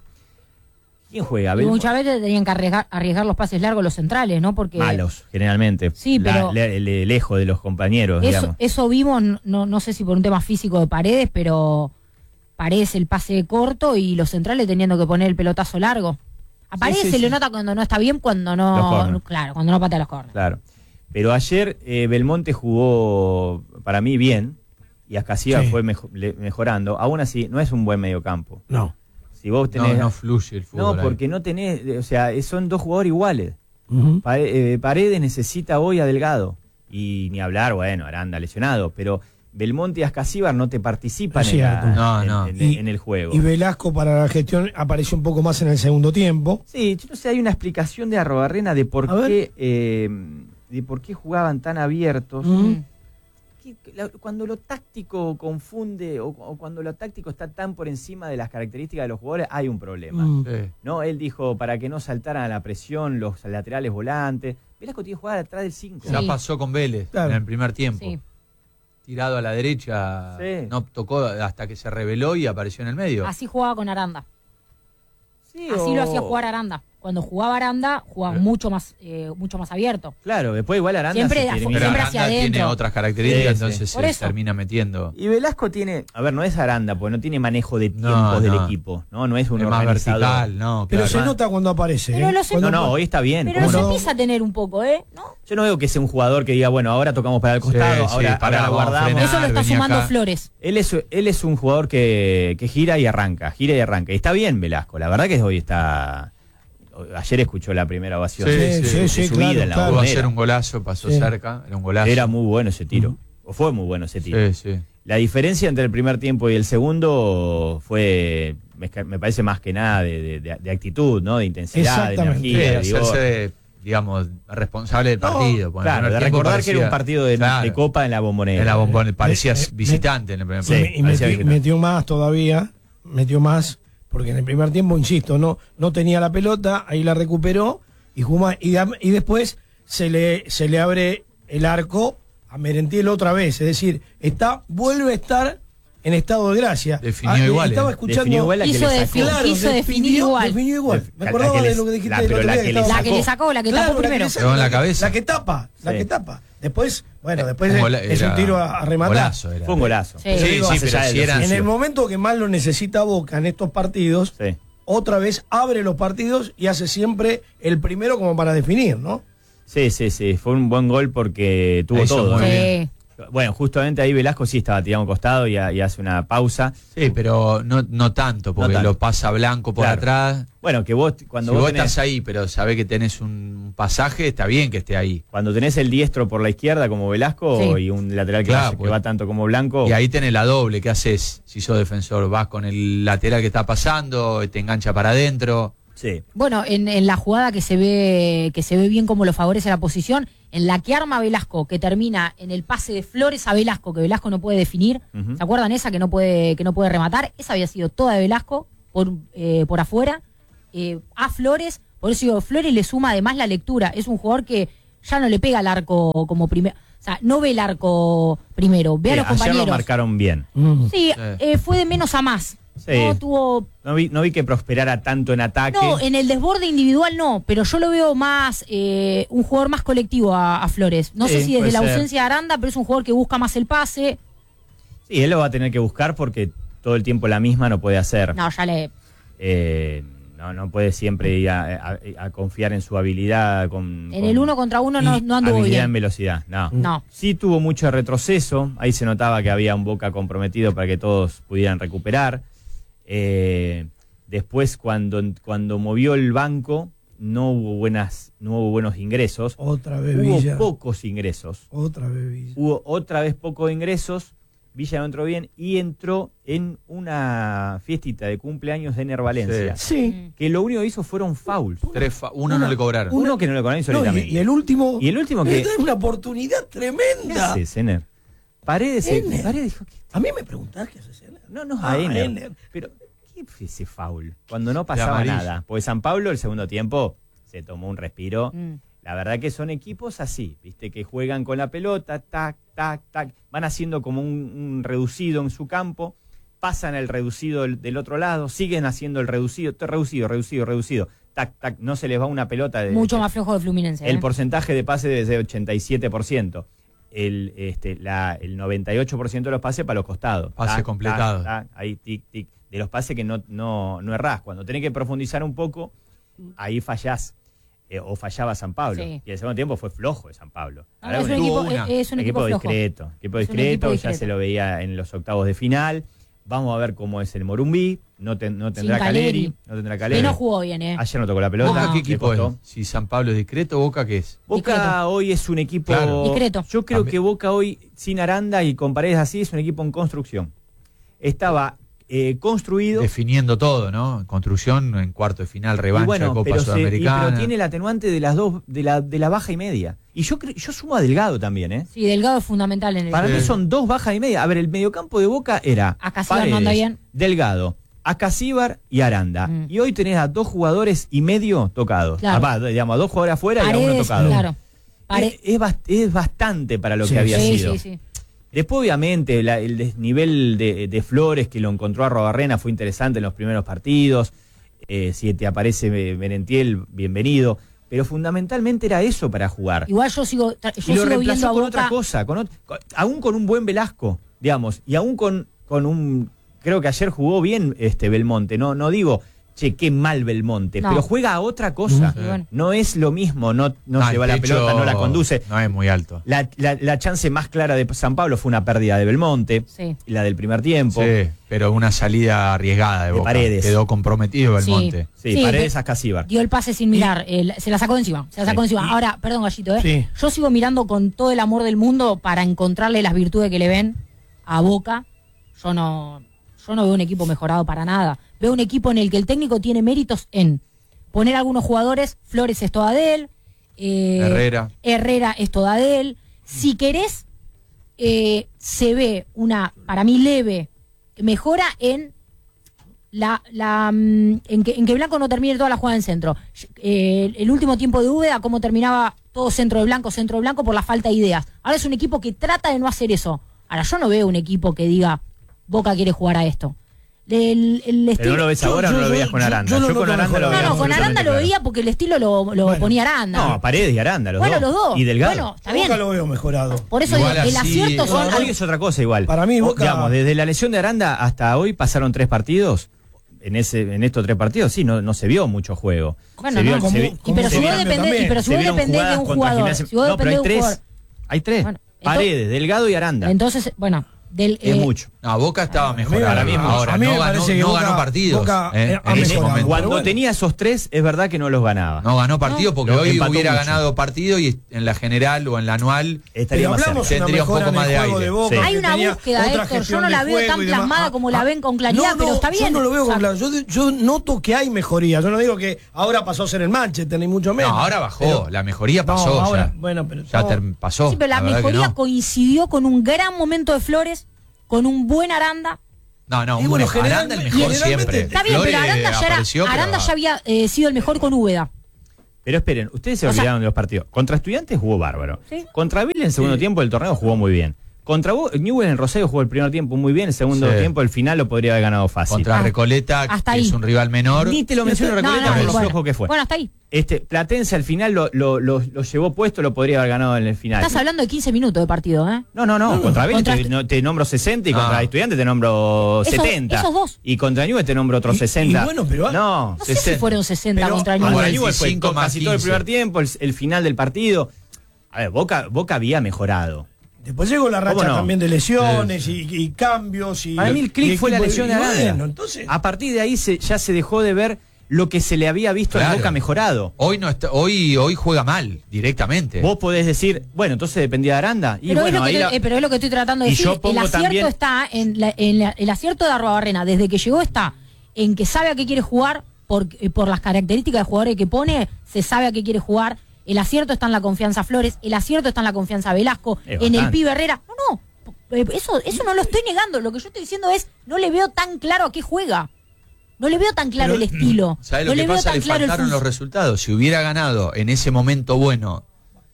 ¿Quién juega? Y Belmo- muchas veces tenían que arriesgar, arriesgar los pases largos los centrales, ¿no? Porque Malos, generalmente. Sí, La- pero- le- le- lejos de los compañeros, eso, digamos. eso vimos, no, no sé si por un tema físico de Paredes, pero Paredes el pase corto y los centrales teniendo que poner el pelotazo largo. A Paredes sí, se sí. le nota cuando no está bien, cuando Los no, corners. claro, cuando no patea los corners. Claro. Pero ayer eh, Belmonte jugó para mí bien y Ascasíbar Sí. fue mejo- le- mejorando. Aún así, no es un buen mediocampo. No. Si vos tenés. No, no fluye el fútbol. No, ahí. porque no tenés. eh, O sea, eh, son dos jugadores iguales. Ujú. Pare- eh, Paredes necesita hoy a Delgado. Y ni hablar, bueno, Aranda lesionado. Pero Belmonte y Ascasíbar no te participan Es en, la- cierto. No, en- no. en- Y- en el juego. Y Velasco para la gestión apareció un poco más en el segundo tiempo. Sí, yo no sé, hay una explicación de Arrobarrena de por A ver. qué eh, de por qué jugaban tan abiertos. Ujú. Que- que la- cuando lo táctico confunde o, o cuando lo táctico está tan por encima de las características de los jugadores, hay un problema. Mm. Sí. ¿No? Él dijo para que no saltaran a la presión los laterales volantes. Velasco tiene que jugar atrás del cinco. Ya Sí. pasó con Vélez Claro. en el primer tiempo. Sí. Tirado a la derecha, Sí. no tocó hasta que se reveló y apareció en el medio. Así jugaba con Aranda. Sí, Así o- lo hacía jugar Aranda. Cuando jugaba Aranda, jugaba Pero- mucho más eh, mucho más abierto. Claro, después igual Aranda Siempre se de afu- termina- Pero siempre Aranda hacia tiene adentro. otras características, Sí, sí. entonces Por se eso. termina metiendo. Y Velasco tiene, a ver, no es Aranda, porque no tiene manejo de tiempos No, del no. equipo, ¿no? No es un Es más organizador. vertical, no, Pero claro. se nota cuando aparece. Pero ¿eh? lo sé- No, Cuando no, apa- hoy está bien. Pero ¿cómo se no? empieza a tener un poco, ¿eh? ¿No? Yo no veo que sea un jugador que diga, bueno, ahora tocamos para el Sí, costado, sí, ahora, pará, ahora lo vamos a guardamos. frenar. Eso lo está venía sumando acá. Flores. Él es, él es un jugador que, que gira y arranca, gira y arranca. Y está bien Velasco, la verdad que hoy está... Ayer escuchó la primera ovación Sí, de, sí, de sí, su claro, vida en la claro. Pudo Bombonera. hacer un golazo, pasó Sí. cerca, era un golazo. Era muy bueno ese tiro, o fue muy bueno ese tiro. Sí, sí. La diferencia entre el primer tiempo y el segundo fue, me, me parece más que nada de, de- de- de actitud, ¿no? De intensidad, de Exactamente. Sí, energía. de vigor. hacerse, digamos, responsable del partido. porque en el Claro, de primer tiempo recordar que era un parecía- partido de, Claro, de Copa en la Bombonera. en la Bombonera, parecías Eh, eh, visitante en el primer Sí. Y- tiempo. y parecía metió, que- metió más todavía, metió más, porque en el primer tiempo, insisto, no, no tenía la pelota, ahí la recuperó y jugó más, y, da- y después se le, se le abre el arco a Merentiel otra vez, es decir, está, vuelve a estar en estado de gracia. Definió Ah, igual, Estaba eh. escuchando. Definió igual la que Hizo le de- sacó. Claro, quiso definir definió- igual. definió igual. Me La- acordaba la que de le- lo que dijiste la- del pero otro la día que que le estaba- La que le sacó, la que Claro, tapó la que primero. le sacó, Pegó en la que- cabeza. La que tapa, la Sí. que tapa. Después, bueno, después Un es, gola- es un era- tiro a, a rematar. golazo era. Fue un golazo. Sí. Sí, sí, Más pero allá de si lo eran- En sucio. el momento que más lo necesita Boca en estos partidos, Sí. otra vez abre los partidos y hace siempre el primero como para definir, ¿no? Sí, sí, sí, fue un buen gol porque tuvo La hizo todo. muy ¿no? bien. Sí. Bueno, justamente ahí Velasco sí estaba tirado a un costado y, y hace una pausa. Sí, pero no, no tanto, porque No tanto. lo pasa Blanco por Claro. atrás. Bueno, que vos cuando si vos, vos tenés, estás ahí, pero sabés que tenés un pasaje, está bien que esté ahí. cuando tenés el diestro por la izquierda como Velasco Sí. y un lateral que, Claro, va, que pues. va tanto como Blanco. Y ahí tenés la doble, ¿qué haces? Si sos defensor, vas con el lateral que está pasando, te engancha para adentro. Sí. Bueno, en, en la jugada que se ve que se ve bien cómo lo favorece la posición, en la que arma Velasco, que termina en el pase de Flores a Velasco, que Velasco no puede definir. Ujú. ¿Se acuerdan esa que no puede que no puede rematar? Esa había sido toda de Velasco por eh, por afuera eh, a Flores. Por eso digo, Flores le suma además la lectura. Es un jugador que ya no le pega al arco como primer. O sea, no ve el arco primero, ve Sí, a los ayer compañeros. lo marcaron bien. Sí, eh, fue de menos a más. Sí. No tuvo. No vi, no vi que prosperara tanto en ataque. No, en el desborde individual no, pero yo lo veo más, eh, un jugador más colectivo a, a Flores. No Sí, sé si desde puede la ser. ausencia de Aranda, pero es un jugador que busca más el pase. Sí, él lo va a tener que buscar porque todo el tiempo la misma no puede hacer. No, ya le. Eh, no, no puede siempre ir a, a- a confiar en su habilidad. Con, En con el uno contra uno no, no anduvo habilidad en bien. velocidad. No. No. Sí tuvo mucho retroceso. Ahí se notaba que había un Boca comprometido para que todos pudieran recuperar. Eh, después, cuando, cuando movió el banco, no hubo buenas, no hubo buenos ingresos. Otra vez Hubo Villa. pocos ingresos. Otra vez Villa. Hubo otra vez pocos ingresos. Villa no entró bien y entró en una fiestita de cumpleaños de Ener Valencia. Sí. Que lo único que hizo fueron fouls. Tres fa- uno no le cobraron. Uno que no le cobraron No, solamente. y, y el último. Y el último que. Es una oportunidad ¿Qué tremenda. haces, Ener? Paredes, se- Ener. Paredes dijo, ¿qué? A mí me preguntás qué haces, Ener. No, no, Ah, a Ener. Ener. Pero, ¿qué fue ese foul? Cuando no pasaba amarilla. nada. Porque San Pablo, el segundo tiempo, se tomó un respiro. Mm. La verdad que son equipos así, ¿viste? Que juegan con la pelota, tac, tac, tac. Van haciendo como un, un reducido en su campo. Pasan el reducido del, del otro lado. Siguen haciendo el reducido, todo reducido, reducido, reducido. Tac, tac. No se les va una pelota. De, Mucho más flojo de Fluminense. El ¿eh? porcentaje de pase debe ser ochenta y siete por ciento. El, este, la, el noventa y ocho por ciento de los pases para los costados. Pase Tac, completado. tac, tac, ahí, tic, tic. De los pases que no, no, no errás. Cuando tenés que profundizar un poco, ahí fallás. Eh, o fallaba San Pablo. Sí. Y el segundo tiempo fue flojo de San Pablo. No, Ahora es, un un equipo, una. es un equipo, flojo. discreto. Equipo Es un discreto, equipo ya discreto. se lo veía en los octavos de final. Vamos a ver cómo es el Morumbí. No, ten- no tendrá Sin Caleri. Caleri. No tendrá Que Caleri. no jugó bien, ¿eh? Ayer no tocó la pelota. ¿Boca No. qué le equipo es? costó. Si San Pablo es discreto, ¿Boca qué es? Boca Discreto. hoy es un equipo Claro. Discreto. Yo creo También. que Boca hoy sin Aranda y con Paredes así es un equipo en construcción. Estaba eh, construido Definiendo todo, ¿no? Construcción en cuarto de final, y revancha bueno, de Copa pero, se- y- Sudamericana. pero tiene el atenuante de las dos de la de la baja y media. Y yo cre- yo sumo a Delgado también, ¿eh? Sí, Delgado es fundamental en el Para Sí. mí son dos bajas y media. A ver, el mediocampo de Boca era Acasíbar no Paredes, anda bien. Delgado, Acasíbar y Aranda. Mm. Y hoy tenés a dos jugadores y medio tocados. Claro. Ah, va, digamos, a dos jugadores afuera y a uno Paredes, tocado. claro. Pare- Es, es bast- es bastante para lo Sí, que había sí, sido. sí, sí. Después, obviamente, la- el desnivel de, de Flores que lo encontró a Robarrena fue interesante en los primeros partidos. Eh, si te aparece eh, Merentiel, bienvenido. Pero fundamentalmente era eso para jugar. Igual yo sigo, tra- yo Y lo sigo viendo reemplazó a con Boca. otra cosa, con ot- con- aún con un buen Velasco, digamos, y aún con, con un... Creo que ayer jugó bien este Belmonte, no, no digo, che, qué mal Belmonte, No. pero juega a otra cosa. Sí, bueno. No es lo mismo, no, no Ah, lleva el la techo pelota, no la conduce. No es muy alto. La, la- la chance más clara de San Pablo fue una pérdida de Belmonte, Sí. la del primer tiempo. Sí, pero una salida arriesgada de, De Boca. Paredes. Quedó comprometido Sí. Belmonte. Sí, Sí, Paredes pe- a Casíbar. Dio el pase sin mirar, el- se la sacó de encima, se la sacó de Sí. encima. Ahora, perdón, Gallito, ¿eh? Sí. Yo sigo mirando con todo el amor del mundo para encontrarle las virtudes que le ven a Boca. Yo no, yo no veo un equipo mejorado para nada. Veo un equipo en el que el técnico tiene méritos en poner algunos jugadores, Flores es toda de él, eh, Herrera. Herrera es toda de él. Si querés, eh, se ve una, para mí, leve mejora en la, la mm, en, que, en que Blanco no termine toda la jugada en centro. Eh, el último tiempo de Úbeda, cómo terminaba todo centro de Blanco, centro de Blanco por la falta de ideas. Ahora es un equipo que trata de no hacer eso. Ahora yo no veo un equipo que diga Boca quiere jugar a esto. El, el Pero estilo- no lo ves yo- ahora, yo- no lo yo- veías con yo- Aranda. yo Yo, lo con noto Aranda lo mejor. veía No, no, con absolutamente Aranda lo claro. veía porque el estilo lo, lo Bueno. ponía Aranda. No, Paredes y Aranda, los Bueno, dos. los dos. Y Delgado. Bueno, está Boca bien. lo veo mejorado. Por eso Igual digo, el así- acierto son... Hoy es otra cosa igual. Para mí, O, Boca- digamos, desde la lesión de Aranda hasta hoy pasaron tres partidos. En ese, en estos tres partidos, sí, no, no se vio mucho juego. Bueno, se vio, no, se vi- y pero se si vos vieron- dependés, y pero si se vos vieron dependés de jugadas un contra jugador, Gimnasia- si vos no, pero dependés hay de un tres. jugador, Hay tres. Bueno, entonces- Paredes, Delgado y Aranda. entonces, bueno, del, es eh, mucho. No, Boca estaba mejor mí- ahora a mí- mismo. Ahora a mí no, me ganó, parece que no Boca- ganó partidos. Boca, eh, eh, ha en ese mejorado. momento. Cuando bueno. tenía esos tres, es verdad que no los ganaba. No ganó partidos porque Lo hoy empató hubiera mucho. ganado partido y en la general o en la anual Estaría Pero más hablamos cerca. de una Tendría un mejora poco en más el de juego aire. de Boca. Sí. hay que una tenía búsqueda, otra Héctor, yo gestión no la de veo juego tan y demás. plasmada Ah, como la ah, ven con claridad, no, pero no, está bien. Yo no lo veo O sea, con claridad. Yo, yo noto que hay mejoría. Yo no digo que ahora pasó a ser el Manchester, ni mucho No, menos. ahora bajó. Pero- la mejoría No, pasó. ahora, ya bueno, pero ya no. term- pasó. Sí, pero la, verdad que mejoría no. coincidió con un gran momento de Flores, con un buen Aranda. No, no, Y un bueno, mejor- Aranda el generalmente- mejor generalmente- siempre. Está bien, Flores pero Aranda ya, era- apareció, pero- Aranda ya había eh, sido el mejor con Úbeda. Pero esperen, ustedes se O sea- olvidaron de los partidos. Contra Estudiantes jugó bárbaro. Sí. Contra Vélez en el segundo Sí. tiempo del torneo jugó muy bien. Contra Bo- Newell's en Rosario jugó el primer tiempo muy bien, el segundo Sí. tiempo, el final lo podría haber ganado fácil. Contra Ah, Recoleta, hasta que ahí. es un rival menor. Ni te lo menciono No, Recoleta no, por lo bueno. flojo que fue. Bueno, hasta ahí. Este, Platense al final lo, lo, lo, lo llevó puesto, lo podría haber ganado en el final. Estás hablando de quince minutos de partido, ¿eh? No, no, no, contra Vélez Contra te, Estu- no, te nombro sesenta y Ah. contra Estudiantes te nombro Esos- setenta. esos dos. Y contra Newell's te nombro otros Y- sesenta. y bueno, pero- no, No sé si sesenta. fueron sesenta Pero- contra Ah, contra Newell's. Newell's fue veinticinco to- más casi todo el quince. primer tiempo, el, el final del partido. A ver, Boca, Boca había mejorado. Después llegó la racha ¿Cómo no? también de lesiones y, y cambios. Y, Para mí el y clic fue la equipo- lesión de y Aranda. bueno, entonces, A partir de ahí se, ya se dejó de ver lo que se le había visto Claro. a Boca mejorado. Hoy no está, hoy, hoy juega mal, directamente. Vos podés decir, bueno, entonces dependía de Aranda. Y Pero, bueno, es lo que ahí te- la- eh, pero es lo que estoy tratando de Y decir. yo El pongo acierto también- está en, la- en la- el acierto de Arruabarrena. Desde que llegó está en que sabe a qué quiere jugar por, eh, por las características de jugadores que pone, se sabe a qué quiere jugar. El acierto está en la confianza Flores, el acierto está en la confianza Velasco, Es en el bastante. pibe Herrera. No, no, eh, eso, eso no lo estoy negando. Lo que yo estoy diciendo es, no le veo tan claro a qué juega. No le veo tan claro Pero, el estilo. ¿Sabes no lo que le veo pasa? tan Le claro el faltaron los fútbol. resultados. Si hubiera ganado en ese momento bueno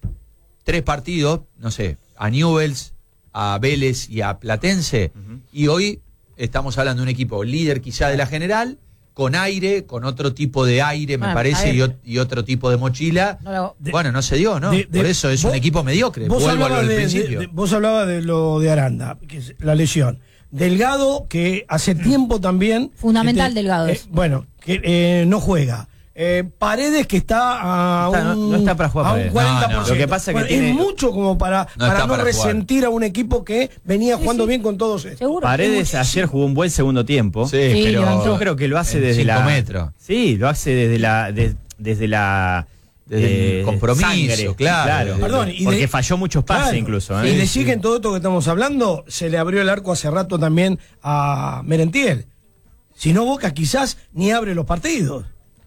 tres partidos, no sé, a Newell's, a Vélez y a Platense, y hoy estamos hablando de un equipo líder quizá de la general, con aire, con otro tipo de aire, me Bueno, a parece, ver. y, ot- y otro tipo de mochila. No lo- De- bueno, no se dio, ¿no? de- de- Por eso es vos- un equipo mediocre. vos Vuelvo a lo hablabas del de, principio. de- de- vos hablabas de lo de Aranda, que es la lesión. Delgado, que hace tiempo también. Fundamental este, Delgado eh, es. bueno, que eh, no juega. Eh, Paredes, que está a Está- no- un, no está para jugar a un Paredes. cuarenta por ciento. No, no. Lo que pasa es que Bueno, tiene- es mucho como para No para está no para resentir a un equipo que venía Sí, jugando sí. bien con todos estos. Seguro. Paredes ayer jugó un buen segundo tiempo. Sí, Sí, pero levantó. Yo creo que lo hace en desde cinco la metros. Sí, lo hace desde la de- desde la Desde el compromiso, claro. Desde- Perdón, y porque de- falló muchos pases Claro. incluso. Y ¿eh? decir que en todo esto que estamos hablando se le abrió el arco hace rato también a Merentiel. Si no, Boca quizás ni abre los partidos.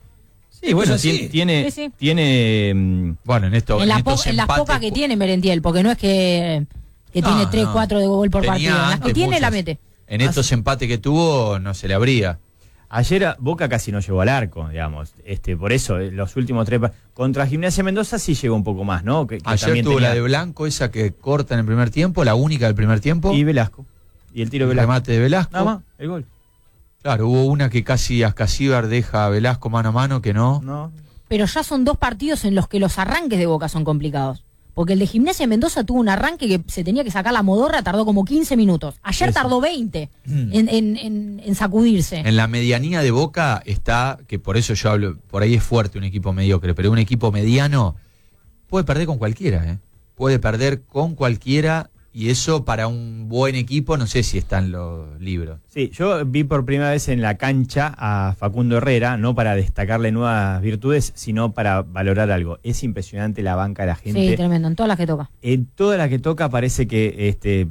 Sí, bueno, Es así. tiene tiene, Sí, sí. tiene, mm, Bueno, en esto En, la en po- estos en las empates- pocas que tiene Merentiel, porque no es que, que No, tiene tres, no. cuatro de gol por Tenía partido. En las que antes tiene, la muchos. mete. En estos empates que tuvo, no se le abría. ayer a- Boca casi no llegó al arco, digamos. Este, por eso eh, los últimos tres pa- contra Gimnasia Mendoza sí llegó un poco más, ¿no? Que, que Ayer también tuvo tenía- la de Blanco, esa que corta en el primer tiempo, la única del primer tiempo. y Velasco. Y el tiro de el Velasco. remate de Velasco. Nada más, el gol. Claro, hubo una que casi Ascasíbar deja a Velasco mano a mano, que no. No. Pero ya son dos partidos en los que los arranques de Boca son complicados. Porque el de Gimnasia de Mendoza tuvo un arranque que se tenía que sacar la modorra, tardó como quince minutos. Ayer Eso. tardó veinte Mm. en, en- en- en sacudirse. En la medianía de Boca está, que por eso yo hablo, por ahí es fuerte un equipo mediocre, pero un equipo mediano puede perder con cualquiera, ¿eh? Puede perder con cualquiera, y eso para un buen equipo no sé si está en los libros. Sí, yo vi por primera vez en la cancha a Facundo Herrera, no para destacarle nuevas virtudes, sino para valorar algo. Es impresionante la banca de la gente. Sí, tremendo, en todas las que toca. En toda la que toca parece que este eh,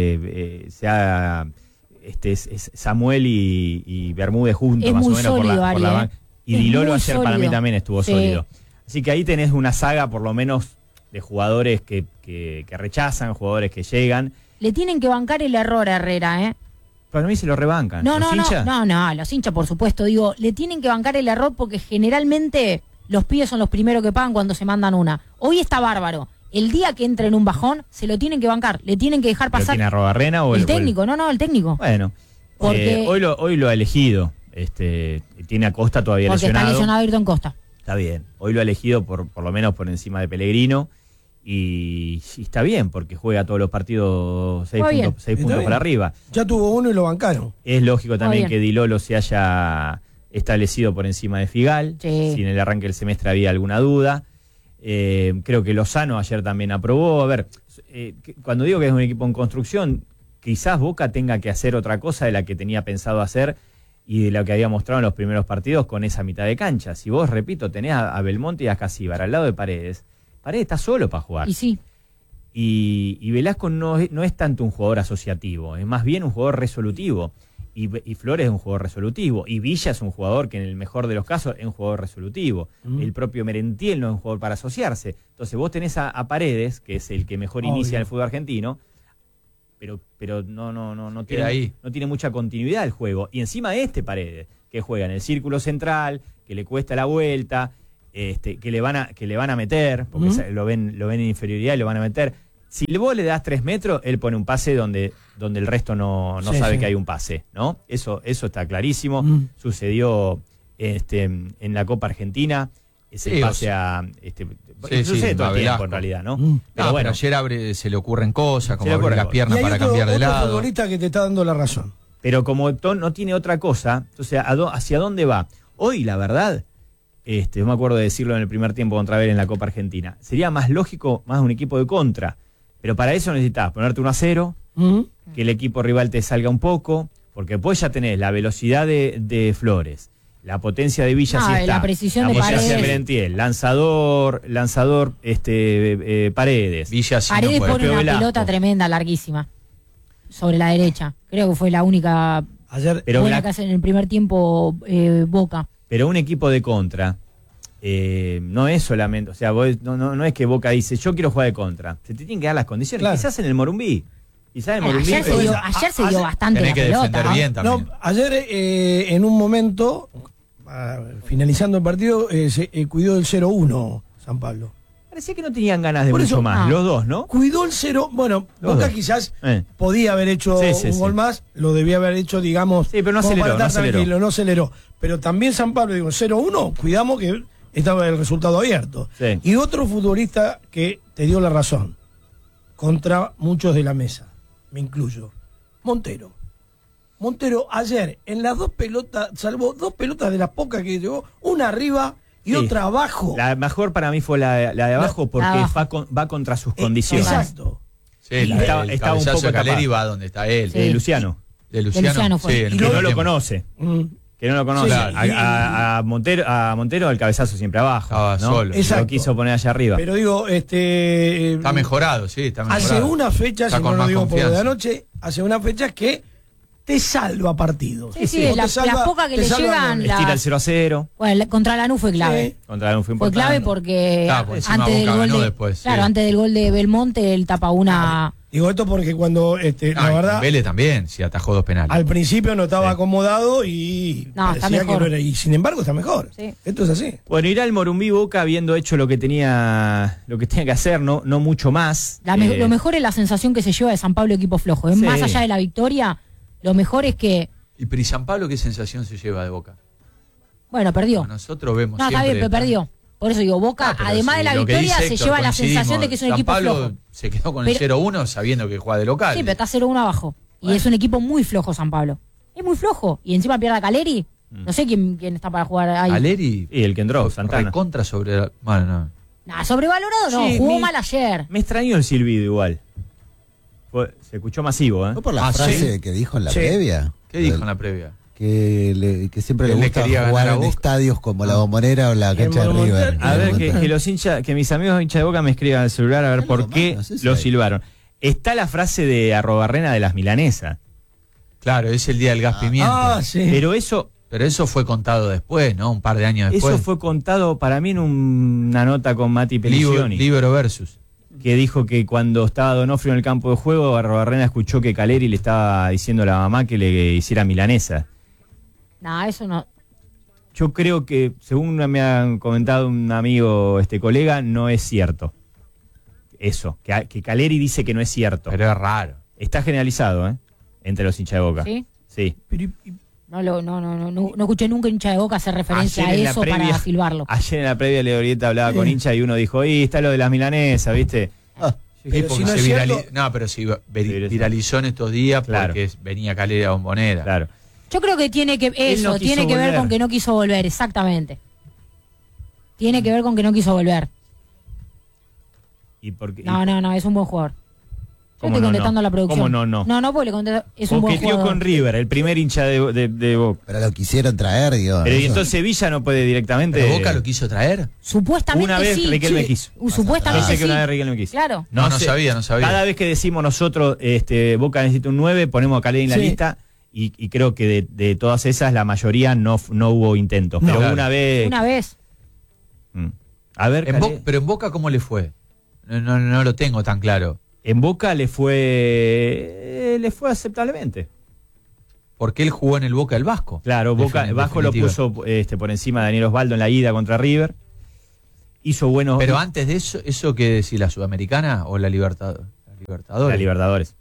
eh, sea este es, es Samuel y, y Bermúdez juntos, Es más o muy menos por sólido, la, por la Ari, banca. ¿eh? Y Es Dilolo muy ayer para mí sólido. también estuvo Sí. sólido. Así que ahí tenés una saga por lo menos de jugadores que, que, que rechazan, jugadores que llegan. Le tienen que bancar el error a Herrera, ¿eh? Para mí se lo rebancan. No, ¿Los no, no, hinchas? no, no, los hinchas, por supuesto, digo, le tienen que bancar el error porque generalmente los pibes son los primeros que pagan cuando se mandan una. Hoy está bárbaro. El día que entre en un bajón, se lo tienen que bancar, le tienen que dejar ¿Pero pasar. tiene a Robarrena o el, el, o el- técnico, no, no, el técnico. Bueno, Porque- eh, hoy, lo, hoy lo ha elegido. Este, tiene a Costa todavía Porque lesionado. está lesionado Ayrton Costa. Está bien. Hoy lo ha elegido por, por lo menos por encima de Pellegrino. Y, y está bien, porque juega todos los partidos seis Muy bien. puntos, seis Está puntos bien. para arriba. Ya tuvo uno y lo bancaron. Es lógico también bien. que Dilolo se haya establecido por encima de Figal. Sí. Si en el arranque del semestre había alguna duda. Eh, creo que Lozano ayer también aprobó. A ver, eh, que- cuando digo que es un equipo en construcción, quizás Boca tenga que hacer otra cosa de la que tenía pensado hacer y de lo que había mostrado en los primeros partidos con esa mitad de cancha. Si vos, repito, tenés a, a Belmonte y a Casíbar al lado de Paredes, Paredes está solo para jugar. Y sí, Y, y Velasco no es, no es tanto un jugador asociativo, es más bien un jugador resolutivo. Y, y Flores es un jugador resolutivo. Y Villa es un jugador que en el mejor de los casos es un jugador resolutivo. Mm. El propio Merentiel no es un jugador para asociarse. Entonces vos tenés a, a Paredes, que es el que mejor Obvio. inicia el fútbol argentino, pero, pero no, no, no, no, Queda tiene, ahí. no tiene mucha continuidad el juego. Y encima este Paredes, que juega en el círculo central, que le cuesta la vuelta. este, que le van a, que le van a meter, porque Mm. se- lo ven, lo ven en inferioridad y lo van a meter. Si vos le das tres metros, él pone un pase donde, donde el resto no, no Sí, sabe sí. que hay un pase, ¿no? Eso, eso está clarísimo. Mm. Sucedió este, en la Copa Argentina, ese Sí, o pase sea, a. Este, Sí, sucede sí, todo a el tiempo, Velasco. en realidad, ¿no? Mm. No, Pero pero bueno, ayer abre, se le ocurren cosas, como le abrir ocurren las cosas. piernas Y hay para otro, cambiar de otro lado. futbolista que te está dando la razón. pero como Ton no tiene otra cosa, entonces, ¿a dó- ¿hacia dónde va? Hoy, la verdad, este, yo me acuerdo de decirlo en el primer tiempo contra Vélez en la Copa Argentina, sería más lógico, más un equipo de contra. Pero para eso necesitas ponerte uno a cero, Mm. que el equipo rival te salga un poco, porque después ya tenés la velocidad de, de Flores, la potencia de Villa, No, sí la está, precisión la de potencia Paredes. Merentiel, lanzador, lanzador este, eh, Paredes. Villa sí no Paredes puede. pone una Velasco. pelota tremenda, larguísima, sobre la derecha. Creo que fue la única Ayer, Pero buena Black- que hace en el primer tiempo eh, Boca. Pero un equipo de contra eh, no es solamente, o sea, vos- no, no, no es que Boca dice, yo quiero jugar de contra. Se te tienen que dar las condiciones. Claro. Quizás en el Morumbí. Quizás en el Eh, Morumbí. ayer se pero- dio, a- ayer se a- dio ayer- bastante Tenés la que pelota. defender ¿no? bien también. no, ayer eh, en un momento, ah, finalizando el partido, eh, se eh, cuidó el cero uno San Pablo. Parecía que no tenían ganas de Por mucho eso- más, Ah. los dos, ¿no? Cuidó el cero. Bueno, Los Boca dos. quizás Eh. podía haber hecho Sí, sí, un sí. gol más, lo debía haber hecho, digamos, Sí, pero no como aceleró, para no estar aceleró. tranquilo, no aceleró. Pero también San Pablo, digo, cero uno, cuidamos que estaba el resultado abierto. Sí. Y otro futbolista que te dio la razón, contra muchos de la mesa, me incluyo, Montero. Montero ayer en las dos pelotas, salvo dos pelotas de las pocas que llevó, una arriba y Sí. otra abajo. La mejor para mí fue la, la de abajo porque abajo. Va, con- va contra sus Eh, condiciones. Exacto. Sí, la- Estaba- el estaba un cabezazo poco de Caleri tapado. va donde está él. Sí. De Luciano, De Luciano. Luciano fue. sí, Y en el que primer no lo tiempo. conoce. Mm. Que no lo conoce. Sí, a, y- a- a Montero, a Montero el cabezazo siempre abajo. Estaba ¿no? solo. Exacto. Lo quiso poner allá arriba. Pero digo, este. Está mejorado, sí, está mejorado. Hace unas fechas, Está si con no lo más digo por lo de confianza. anoche, hace unas fechas que te salva partidos. Sí, sí, O te las- salva- las pocas que te le salva llegan, goles. la- Estira el cero a cero. Bueno, la- contra Lanús fue clave. Sí. Contra Lanús fue Fue importante. clave porque Claro, porque encima antes del Boca gol ganó de, después, claro, sí. antes del gol de Belmonte él tapa una. Digo esto porque cuando, este, Ah, la y verdad, con Vélez también, si atajó dos penales. al principio no estaba Sí. acomodado y No, está parecía que mejor. no era. Y sin embargo está mejor. Sí. Esto es así. Bueno, irá el Morumbí Boca habiendo hecho lo que tenía lo que tenía que hacer, no, no mucho más. La me- Eh, Lo mejor es la sensación que se lleva de San Pablo equipo flojo. Es Sí. más allá de la victoria, lo mejor es que, ¿Y Pri San Pablo qué sensación se lleva de Boca? bueno, perdió. Bueno, nosotros vemos No, está siempre... bien, pero perdió. Por eso digo, Boca, Ah, pero además sí, de la lo que victoria, dice se Héctor, lleva la sensación coincidimos. de que es un San equipo Pablo flojo. se quedó con Pero- el cero uno sabiendo que juega de local. Sí, pero está cero uno abajo. Y es un equipo muy flojo San Pablo. Es muy flojo. Y encima pierde a Caleri. No sé quién, quién está para jugar ahí. Aleri Y el que entró, Santana. contra sobre... Bueno, no. Nah, sobrevalorado no, Sí, jugó mi- mal ayer. Me extrañó el silbido igual. Fue- se escuchó masivo, ¿eh? ¿No por la Ah, frase sí. que dijo en la Sí. previa? ¿Qué dijo en la previa? Que, le- que siempre Él le le gusta quería jugar ganar a en Boca. estadios como la Bombonera o la El cancha de Monumental. River. A ver, que, Monumental. que los hinchas, que mis amigos hinchas de Boca me escriban al celular a ver No, por no, qué no sé si lo hay. silbaron. Está la frase de Arrobarrena de las milanesas. Claro, es el día del gas pimienta. Ah, sí. Pero eso, Pero eso fue contado después, ¿no? Un par de años después. eso fue contado para mí en un- una nota con Mati Libro, Pelicioni, Libero versus. que dijo que cuando estaba Donofrio en el campo de juego, Arrobarrena escuchó que Caleri le estaba diciendo a la mamá que le hiciera milanesa. Nah, eso no. Yo creo que, según me han comentado un amigo, este colega, no es cierto. Eso, que, que Caleri dice que no es cierto. Pero es raro. Está generalizado, ¿eh? Entre los hinchas de Boca. ¿Sí? Sí. No, lo, no, no, no, no, no escuché nunca un hincha de Boca hacer referencia Ayer en a la eso previa- para silbarlo. Ayer en la previa Leorieta hablaba con hincha y uno dijo, y está lo de las milanesas, ¿viste? Ah, Sí, Pero porque si no se es virali- cierto- No, pero sí, vir- Viralizó. viralizó en estos días Claro. porque es- venía Caleri a Bombonera. Claro. Yo creo que tiene que eso, no quiso tiene que ver volver. con que no quiso volver, exactamente. Tiene que ver con que no quiso volver. ¿Y por qué? No, no, no, es un buen jugador. Yo ¿Cómo estoy no, contestando no? a la producción. ¿Cómo no, no? No, no, porque le contesto, es un buen Coqueteó jugador. con River, el primer hincha de, de, de Boca. Pero lo quisieron traer, digo. Pero y eso. entonces Villa no puede directamente... ¿Pero Boca lo quiso traer? Supuestamente Una vez sí. Riquelme sí. quiso. Uh, Supuestamente Dice que sí. una vez Riquelme quiso. Claro. No, no sé. sabía, no sabía. Cada vez que decimos nosotros, este, Boca necesita un nueve, ponemos a Caleri en la Sí. lista y, y creo que de, de todas esas la mayoría no, no hubo intentos. No. Pero Claro. una vez... Una vez. Mm. A ver, En Bo- Caleri- pero en Boca, ¿cómo le fue? No, no, no lo tengo tan claro. en Boca le fue le fue aceptablemente. Porque él jugó en el Boca del Vasco. Claro, Boca, Defin- Vasco lo definitiva. puso este, por encima de Daniel Osvaldo en la ida contra River. hizo buenos... Pero antes de eso, ¿eso qué decir? ¿La Sudamericana o la Libertadores? La Libertadores. La Libertadores.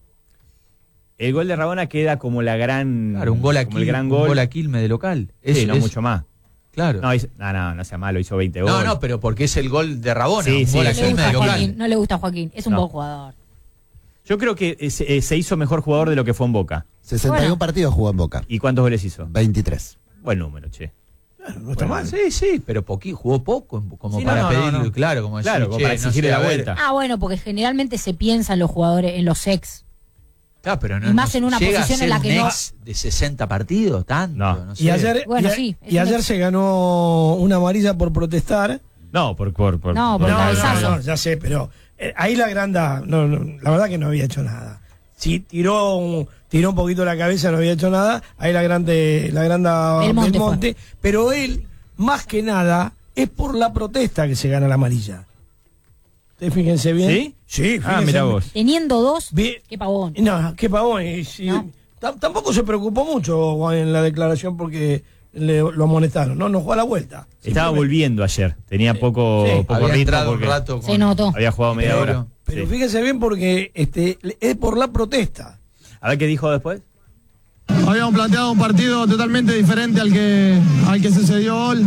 El gol de Rabona queda como la gran... Claro, un gol a como el Quil- gran un gol. gol a Quilmes de local. Sí, Es- no es- mucho más. Claro. No, hizo- no, no, no sea malo, hizo veinte goles. No, no, pero porque es el gol de Rabona. Sí, un sí, gol a No le Quilmes gusta de a local. Joaquín, no le gusta a Joaquín, es un No. buen jugador. Yo creo que eh, se, eh, se hizo mejor jugador de lo que fue en Boca. sesenta y uno Bueno. partidos jugó en Boca. ¿Y cuántos goles hizo? veintitrés. Buen número, che. No está mal. Sí, sí, pero poqui, jugó poco, como Sí, no, para no, pedirle, no, no. claro, como decir, Claro, como che, para no exigirle sé, la a ver. vuelta. Ah, bueno, porque generalmente se piensa en los jugadores, en los ex. Claro, pero no, Y más no en una llega a posición en ser la que un no- ex de sesenta partidos, tanto, no, No. sé. Y ayer, Bueno, y a- sí, es y un ayer ex. se ganó una amarilla por protestar. No, por... por, por No, por No, no, cabezazo. no, ya sé, pero eh, ahí la granda, no, no, la verdad que no había hecho nada. Si tiró un, tiró un poquito la cabeza, no había hecho nada. Ahí la grande, la granda Belmonte Belmonte, pero él, más que nada, es por la protesta que se gana la amarilla. Ustedes fíjense bien. ¿Sí? Sí, Ah, fíjense mira bien. vos. Teniendo dos, Bien. qué pavón. No, qué pavón. y si- No. tam- Tampoco se preocupó mucho en la declaración porque le, lo amonestaron. No, no jugó a la vuelta. Estaba Simplemente- volviendo ayer. Tenía poco, Sí. poco Había ritmo entrado un porque rato Se notó. había jugado media Pero- hora. Pero Sí. fíjense bien porque este es por la protesta. A ver qué dijo después. Habíamos planteado un partido totalmente diferente al que, al que sucedió hoy.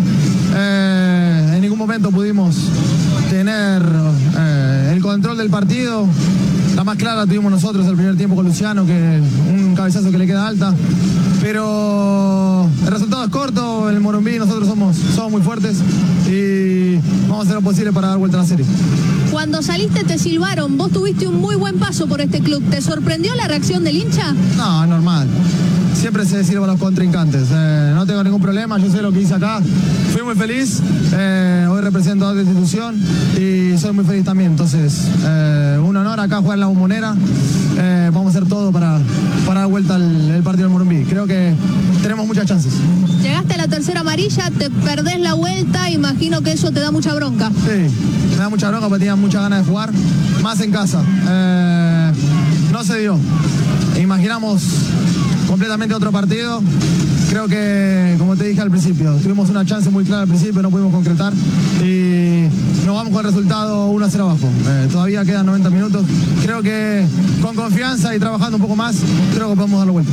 Eh, en ningún momento pudimos tener eh, el control del partido. La más clara tuvimos nosotros el primer tiempo con Luciano, que un cabezazo que le queda alta. Pero el resultado es corto, en el Morumbí nosotros somos, somos muy fuertes y vamos a hacer lo posible para dar vuelta a la serie. Cuando saliste te silbaron, vos tuviste un muy buen paso por este club. ¿Te sorprendió la reacción del hincha? No, es normal. Siempre se sirve a los contrincantes. Eh, no tengo ningún problema, yo sé lo que hice acá. Fui muy feliz. Eh, hoy represento a otra institución y soy muy feliz también. Entonces, eh, un honor acá jugar en la Bombonera. Eh, vamos a hacer todo para, para dar vuelta el, el partido del Morumbí. Creo que tenemos muchas chances. Llegaste a la tercera amarilla, te perdés la vuelta, imagino que eso te da mucha bronca. Sí, me da mucha bronca porque tenía muchas ganas de jugar, más en casa. Eh, no se dio. Imaginamos completamente otro partido. Creo que, como te dije al principio, tuvimos una chance muy clara al principio, no pudimos concretar y nos vamos con el resultado uno a cero abajo. Eh, todavía quedan noventa minutos. Creo que con confianza y trabajando un poco más, creo que podemos dar la vuelta.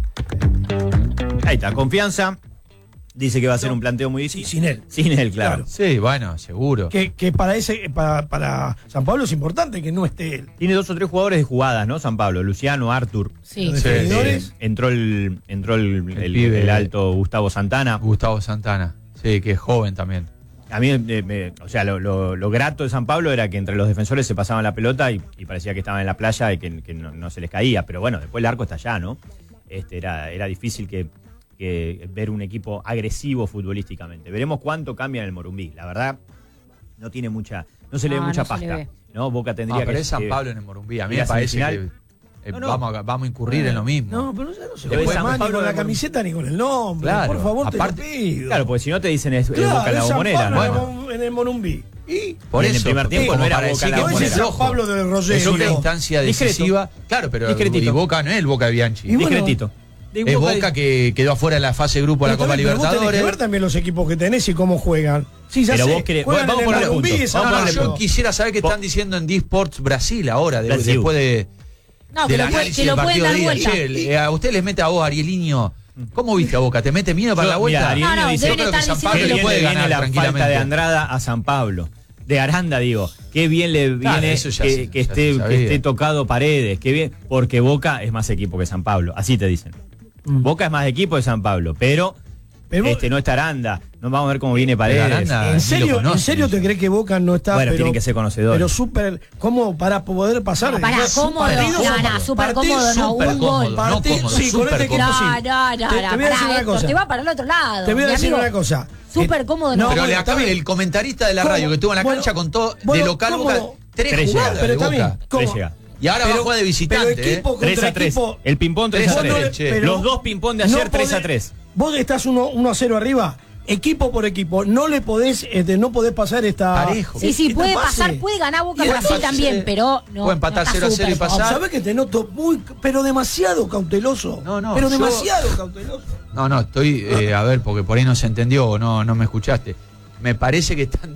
Ahí está, confianza. Dice que va a ser un planteo muy difícil. Sin él. Sin él, claro. Sí, bueno, seguro. Que, que para ese para, para San Pablo es importante que no esté él. Tiene dos o tres jugadores de jugadas, ¿no? San Pablo, Luciano, Arthur. Sí. Los defensores. Eh, entró el, entró el, El el- pibe. el alto Gustavo Santana. Gustavo Santana. Sí, que es joven también. A mí, eh, me- o sea, lo, lo- lo grato de San Pablo era que entre los defensores se pasaban la pelota y, y parecía que estaban en la playa y que, que no, no se les caía. Pero bueno, después el arco está allá, ¿no? Este, era, era difícil que, que ver un equipo agresivo futbolísticamente. Veremos cuánto cambia en el Morumbí. La verdad, no tiene mucha, no se le ve No, mucha no se le pasta. ve. ¿No? Boca tendría Ah, pero que es San que- Pablo en el Morumbí. A mí ir me a parece que semifinal. eh, No, no. vamos, a, vamos a incurrir en lo mismo. No, pero ya no se Lo de puede San más ni Pablo con la de- camiseta ni con el nombre. Claro, Por favor, aparte- te lo pido. Claro, porque si no te dicen es, es Claro, Boca en la es San Bombonera, Pablo ¿no? en el Mon- en el Morumbí. Y Por Y en el eso, primer tiempo como no era para Boca decir en la que no es Bombonera. San ojo, Pablo de es Rogelio. una instancia Discreto. decisiva. Claro, pero Discretito. y Boca no es el Boca de Bianchi. Y bueno, Discretito. Es Boca que quedó afuera de la fase de grupo de la Pero Copa también, pero vos tenés que Libertadores. ver también los equipos que tenés y cómo juegan. Sí, ya Pero sé. vos querés- Juegan vamos en a el ponerle Morumbí punto. y San No, no, Vamos a yo Pablo. quisiera saber qué Vos- están diciendo en D-Sports Brasil ahora, de- Brasil. después de, No, que del lo, puede- análisis que lo del pueden partido dar de vuelta. ayer. Eh, A usted les mete a vos, Arieliño. ¿Cómo viste a Boca? ¿Te mete miedo para Yo, la vuelta? mira, Arieliño No, no, dice, Yo creo deben que San estar Pablo qué le bien puede le viene ganar la falta tranquilamente. de Andrada a San Pablo. De Aranda, digo. Qué bien le Claro, viene eso ya que, se- que ya esté, se sabía. que esté tocado Paredes. Qué bien, porque Boca es más equipo que San Pablo. Así te dicen. Boca es más equipo de San Pablo, pero, Pero vos- este no está Aranda. No vamos a ver cómo viene Paredes. Aranda- ¿En ni serio, lo ¿En conocen. serio te crees que Boca no está? Bueno, pero, tienen que ser conocedores. Pero súper, ¿cómo para poder pasar? No, pará, Dos cómodo, partidos, no, no, súper partidos, cómodo, no, súper un cómodo, gol. No partidos, cómodo, sí, con súper este equipo No, sí. no, no, Te- no, te voy a pará, decir una Héctor, cosa. te va para el otro lado. Te voy a mi decir amigo. una cosa. Súper cómodo, no. Pero le está acaba, bien. el comentarista de la radio que estuvo en la Bueno, cancha contó bueno, de local ¿cómo? Boca tres, Tres jugadas llegadas. Pero de está Boca. bien. ¿Cómo? Tres llega. Y ahora va a jugar de visitante. pero equipo ¿eh? contra tres a tres. equipo- El ping-pong tres a Vos no tres. le- che. pero Los dos ping-pong de ayer no tres a podés- tres. Vos estás uno a cero arriba, equipo por equipo, no le podés, este, no podés pasar esta. Parejo. Sí, sí, esta puede fase. pasar, puede ganar Boca Y Brasil empatar- también, pero no. Puede empatar no está cero a cero y súper pasar. cómodo. ¿Sabés que te noto muy, pero demasiado cauteloso? No, no, Pero yo- demasiado cauteloso. No, no, estoy, eh, a ver, porque por ahí no se entendió o no, no me escuchaste. Me parece que están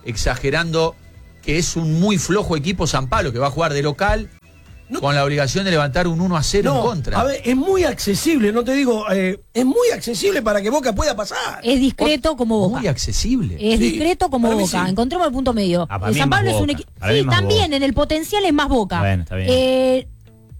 exagerando que es un muy flojo equipo San Pablo, que va a jugar de local no, con la obligación de levantar un uno a cero no, en contra. A ver, es muy accesible, no te digo, eh, es muy accesible para que Boca pueda pasar. Es discreto como Boca. Muy accesible. Es Sí, discreto como para mí Boca. sí. Encontremos el punto medio. Ah, para El mí San es más Pablo es un Boca. equipo. Para mí Sí, es más también Boca. en el potencial es más Boca. Bueno, está bien. Eh,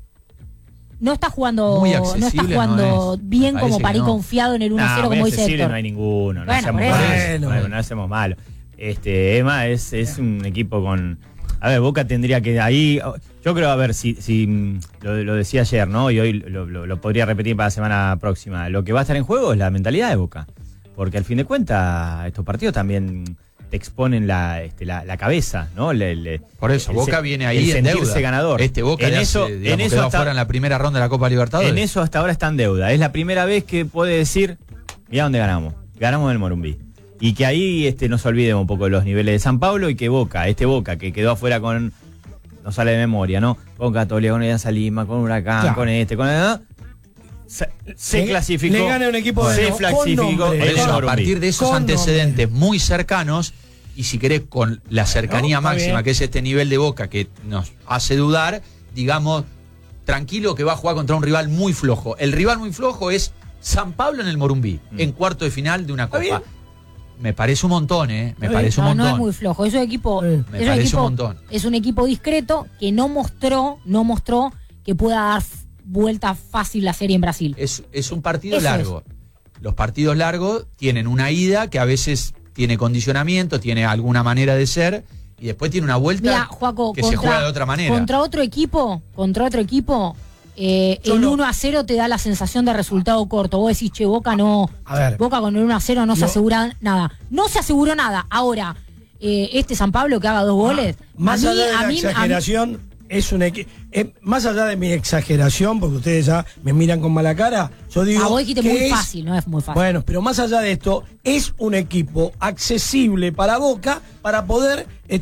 no está jugando, Muy no está accesible jugando no es. bien Me como parece para que ir no. confiado en el uno a cero, No, como muy dice accesible Héctor. no hay ninguno. No, Bueno, hacemos, por eso. malo, Bueno. no, no hacemos malo. Este, Emma es, es un equipo con. A ver, Boca tendría que ahí. Yo creo, a ver, si, si lo, lo decía ayer, ¿no? Y hoy lo, lo, lo podría repetir para la semana próxima. Lo que va a estar en juego es la mentalidad de Boca. Porque al fin de cuentas, estos partidos también te exponen la, este, la, la cabeza, ¿no? Le, le, Por eso, el Boca se- viene ahí el en sentirse deuda. ganador. Este Boca en le eso, hace, digamos, en eso quedó hasta- afuera en la primera ronda de la Copa Libertadores. En eso hasta ahora está en deuda. Es la primera vez que puede decir, mirá dónde ganamos. Ganamos en el Morumbí. Y que ahí este, nos olvidemos un poco de los niveles de San Pablo y que Boca, este Boca que quedó afuera con, no sale de memoria, ¿no? Con Católica, con Alianza Lima, con Huracán, Claro. con este, con el... Se, se Le- clasificó. le gana un equipo de se no- con clasificó nombre. Por en el eso, a Morumbí. partir de esos Con antecedentes muy cercanos, y si querés con la cercanía No, está máxima, bien. que es este nivel de Boca que nos hace dudar, digamos, tranquilo que va a jugar contra un rival muy flojo. El rival muy flojo es San Pablo en el Morumbí, Mm. en cuarto de final de una Está Copa. bien. Me parece un montón, ¿eh? Me Está parece un No, montón. no es muy flojo. Es un equipo, Eh, me es un parece equipo, un montón. es un equipo discreto que no mostró, no mostró que pueda dar f- vuelta fácil la serie en Brasil. Es, es un partido Eso largo. Los partidos largos tienen una ida que a veces tiene condicionamiento, tiene alguna manera de ser, y después tiene una vuelta Mira, Juaco, que se juega de otra manera. Contra otro equipo, contra otro equipo, eh, Yo el no- uno a cero te da la sensación de resultado corto. Vos decís, che, Boca no. A ver. Boca con el uno a cero no se No. asegura nada. No se aseguró nada. Ahora, eh, este San Pablo que haga dos goles. Más a mí- allá de a la mí- a mí- exageración, es un equipo. Más allá de mi exageración, porque ustedes ya me miran con mala cara, yo digo. Ah, vos dijiste que muy es- fácil, no es muy fácil. Bueno, pero más allá de esto, es un equipo accesible para Boca para poder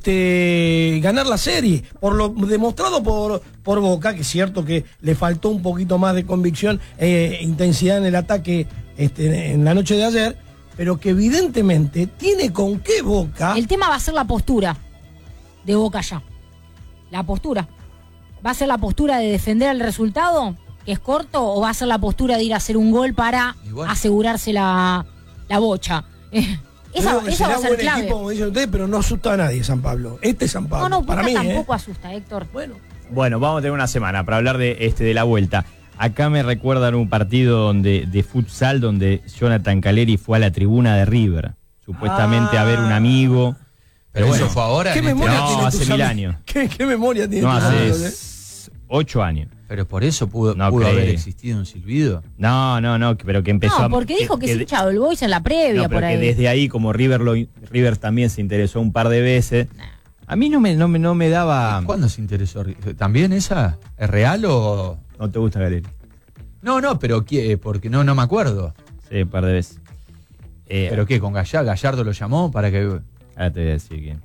este, ganar la serie. Por lo demostrado por, por Boca, que es cierto que le faltó un poquito más de convicción e intensidad en el ataque este, en la noche de ayer, pero que evidentemente tiene con qué Boca. El tema va a ser la postura de Boca ya. La postura. ¿Va a ser la postura de defender el resultado, que es corto, o va a ser la postura de ir a hacer un gol para bueno. asegurarse la, la bocha? Eh, esa Creo que esa va será a ser buen clave. equipo, como dicen ustedes, pero no asusta a nadie San Pablo. Este es San Pablo. No, no, para Boca mí, tampoco ¿eh? asusta, Héctor. Bueno. Bueno, vamos a tener una semana para hablar de este de la vuelta. Acá me recuerdan un partido donde de futsal donde Jonathan Caleri fue a la tribuna de River, supuestamente Ah. a ver un amigo. Pero bueno, eso fue ahora. ¿Qué en este- memoria No, tiene hace tus mil am- años. ¿Qué, qué memoria tiene No, tus hace amigos, eh? s- ocho años. Pero por eso pudo, No pudo haber creo. existido un silbido. No, no, no, pero que empezó No, a- porque dijo que, se de- hinchado el Boys en la previa, no, pero por que ahí. desde ahí, como River lo, River también se interesó un par de veces. A mí no me, no me, no me daba. ¿Cuándo se interesó? ¿También esa? ¿Es real o...? ¿No te gusta Caleri? No, no, pero ¿qué? Porque no, no me acuerdo. Sí, un par de veces. Eh, ¿Pero qué? ¿Con Gallardo? ¿Gallardo lo llamó para que...? Ahora te voy a decir quién.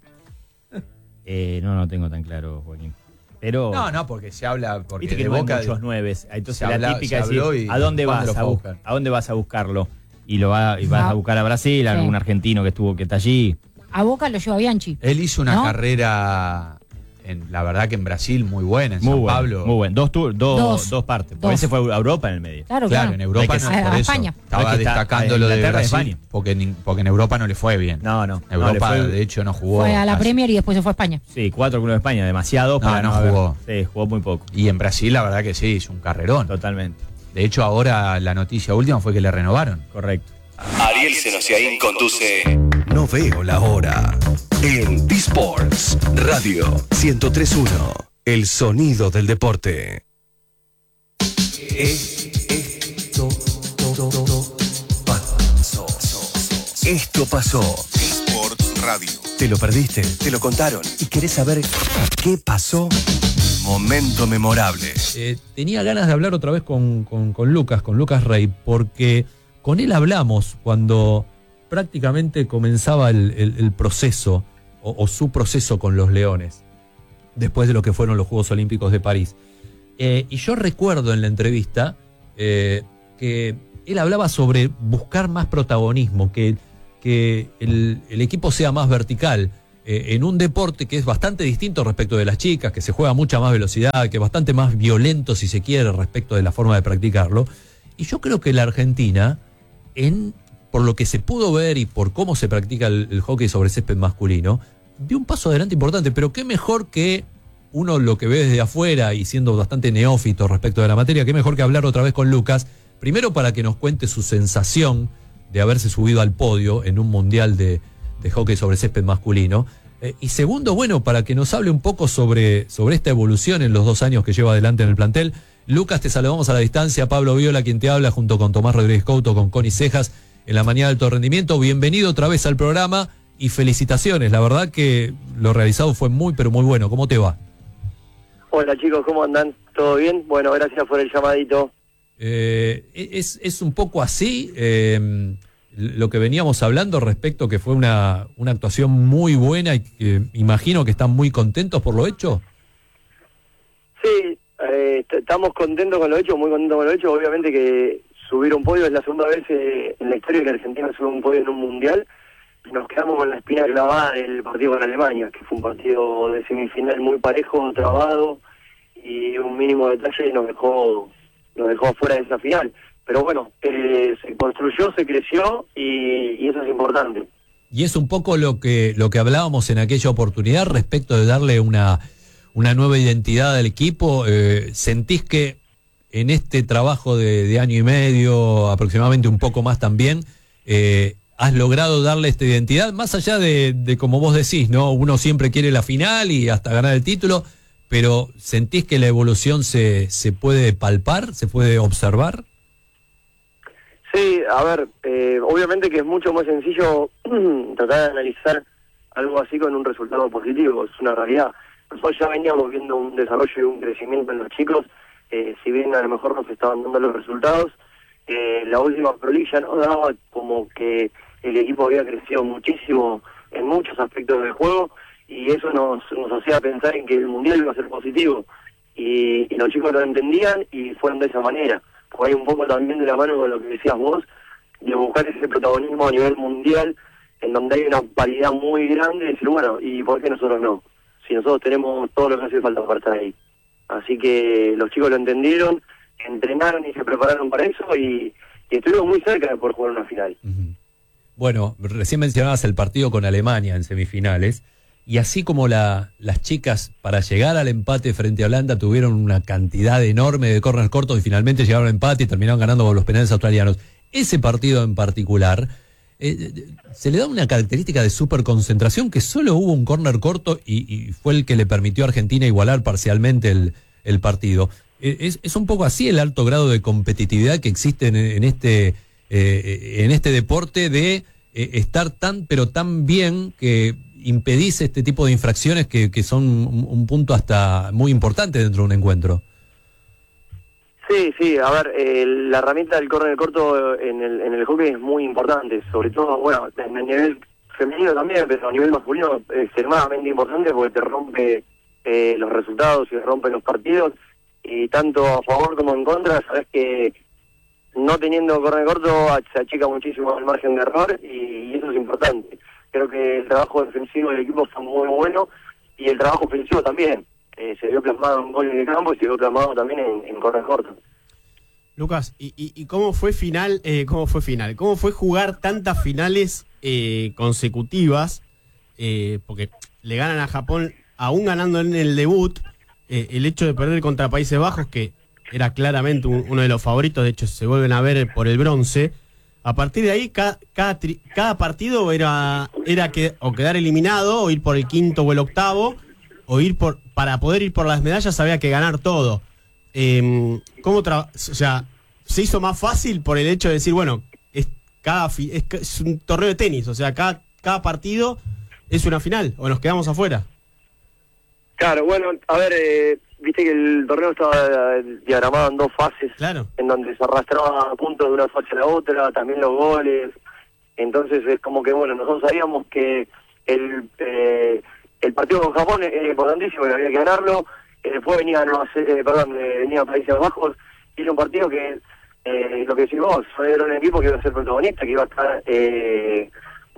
Eh, no, no tengo tan claro, Joaquín. Pero. No, no, porque se habla... Porque Viste que de no hay Boca muchos nueves. Entonces se la habla- típica se es decir, habló y ¿a dónde ¿cuándo vas lo a, fue a bu- buscar? ¿a dónde vas a buscarlo? Y lo va, y vas Ah. a buscar a Brasil, a Sí. algún argentino que estuvo, que está allí. A Boca lo lleva Bianchi. Él hizo una ¿No? carrera, en, la verdad que en Brasil, muy buena, en Muy San bueno, Pablo. muy bueno. Dos, tour- dos, Dos. dos partes. Porque Dos. ese fue a Europa en el medio. Claro, Claro, claro. en Europa Hay que- no, a- por a eso España. estaba Hay que estar- destacando a lo de Inglaterra y Brasil, España. porque en, porque en Europa no le fue bien. No, no. En Europa, no, le fue- de hecho, no jugó. Fue a la casi. Premier y después se fue a España. Sí, cuatro clubes de España, demasiado No, para no haber- jugó. Sí, jugó muy poco. Y en Brasil, la verdad que sí, hizo un carrerón. Totalmente. De hecho, ahora la noticia última fue que le renovaron. Correcto. Ariel Senosiaín conduce No veo la hora en D-Sports Radio ciento tres punto uno. El sonido del deporte. Esto pasó. Esto pasó. D-Sports Radio. Te lo perdiste, te lo contaron y querés saber qué pasó. Momento memorable. Eh, tenía ganas de hablar otra vez con, con- con Lucas, con Lucas Rey, porque con él hablamos cuando prácticamente comenzaba el, el- el proceso, o, o su proceso con los Leones, después de lo que fueron los Juegos Olímpicos de París. Eh, y yo recuerdo en la entrevista eh, que él hablaba sobre buscar más protagonismo, que que el, el equipo sea más vertical eh, en un deporte que es bastante distinto respecto de las chicas, que se juega a mucha más velocidad, que es bastante más violento, si se quiere, respecto de la forma de practicarlo. Y yo creo que la Argentina, en por lo que se pudo ver y por cómo se practica el, el hockey sobre césped masculino, dio un paso adelante importante, pero qué mejor que uno lo que ve desde afuera y siendo bastante neófito respecto de la materia, qué mejor que hablar otra vez con Lucas, primero para que nos cuente su sensación de haberse subido al podio en un mundial de, de hockey sobre césped masculino, eh, y segundo, bueno, para que nos hable un poco sobre, sobre esta evolución en los dos años que lleva adelante en el plantel. Lucas, te saludamos a la distancia, Pablo Viola quien te habla, junto con Tomás Rodríguez Couto, con Connie Cejas, en la mañana de alto rendimiento. Bienvenido otra vez al programa y felicitaciones, la verdad que lo realizado fue muy pero muy bueno. ¿Cómo te va? Hola chicos, ¿cómo andan? ¿Todo bien? Bueno, gracias por el llamadito. Eh, es, es un poco así eh, lo que veníamos hablando respecto que fue una, una actuación muy buena y que imagino que están muy contentos por lo hecho. Sí, eh, estamos contentos con lo hecho, muy contentos con lo hecho. Obviamente que subir un podio es la segunda vez eh, en la historia que Argentina sube un podio en un mundial. Nos quedamos con la espina clavada del partido con Alemania, que fue un partido de semifinal muy parejo, trabado, y un mínimo detalle nos dejó nos dejó fuera de esa final. Pero bueno, eh, se construyó, se creció y, y eso es importante. Y es un poco lo que lo que hablábamos en aquella oportunidad respecto de darle una, una nueva identidad al equipo. Eh, ¿Sentís que en este trabajo de, de año y medio, aproximadamente un poco más también, eh, has logrado darle esta identidad, más allá de, de como vos decís, ¿no? Uno siempre quiere la final y hasta ganar el título, pero ¿sentís que la evolución se, se puede palpar, se puede observar? Sí, a ver, eh, obviamente que es mucho más sencillo tratar de analizar algo así con un resultado positivo, es una realidad. Nosotros ya veníamos viendo un desarrollo y un crecimiento en los chicos, eh, si bien a lo mejor nos estaban dando los resultados, eh, la última Pro League ya nos daba como que el equipo había crecido muchísimo en muchos aspectos del juego y eso nos, nos hacía pensar en que el Mundial iba a ser positivo y, y los chicos lo entendían y fueron de esa manera. Porque hay un poco también de la mano con lo que decías vos, de buscar ese protagonismo a nivel mundial en donde hay una paridad muy grande y decir, bueno, ¿y por qué nosotros no? Si nosotros tenemos todo lo que hace falta para estar ahí. Así que los chicos lo entendieron, entrenaron y se prepararon para eso y, y estuvimos muy cerca de poder jugar una final. Uh-huh. Bueno, recién mencionabas el partido con Alemania en semifinales, y así como la, las chicas para llegar al empate frente a Holanda tuvieron una cantidad enorme de córner cortos y finalmente llegaron al empate y terminaron ganando con los penales australianos. Ese partido en particular, eh, se le da una característica de superconcentración, que solo hubo un córner corto y, y fue el que le permitió a Argentina igualar parcialmente el, el partido. Eh, es, es un poco así el alto grado de competitividad que existe en, en este eh, en este deporte de eh, estar tan pero tan bien que impedís este tipo de infracciones que, que son un, un punto hasta muy importante dentro de un encuentro. Sí, sí, a ver, eh, la herramienta del córner corto en el, en el hockey es muy importante, sobre todo, bueno, en el nivel femenino también, pero a nivel masculino es extremadamente importante porque te rompe eh, los resultados y te rompe los partidos, y tanto a favor como en contra, sabes que no teniendo córner corto se achica muchísimo el margen de error y, y eso es importante. Creo que el trabajo defensivo del equipo fue muy bueno y el trabajo ofensivo también. Eh, se vio plasmado en gol en el campo y se vio plasmado también en, en córner corto. Lucas, ¿y, y, y cómo fue final? Eh, ¿Cómo fue final? ¿Cómo fue jugar tantas finales eh, consecutivas? Eh, porque le ganan a Japón, aún ganando en el debut, eh, el hecho de perder contra Países Bajos, que era claramente un, uno de los favoritos, de hecho se vuelven a ver por el bronce. A partir de ahí, cada, cada, tri, cada partido era, era que, o quedar eliminado, o ir por el quinto o el octavo, o ir por, para poder ir por las medallas había que ganar todo. Eh, ¿Cómo tra o sea, se hizo más fácil por el hecho de decir, bueno, es, cada fi es, es un torneo de tenis, o sea, cada, cada partido es una final, o nos quedamos afuera? Claro, bueno, a ver, eh, viste que el torneo estaba diagramado en dos fases, claro, en donde se arrastraba puntos de una fase a la otra, también los goles, entonces es como que, bueno, nosotros sabíamos que el eh, el partido con Japón era importantísimo, que había que ganarlo, eh, después venía, no, eh, perdón, eh, venía Países Bajos, y era un partido que, eh, lo que decís vos, era un equipo que iba a ser protagonista, que iba a estar eh,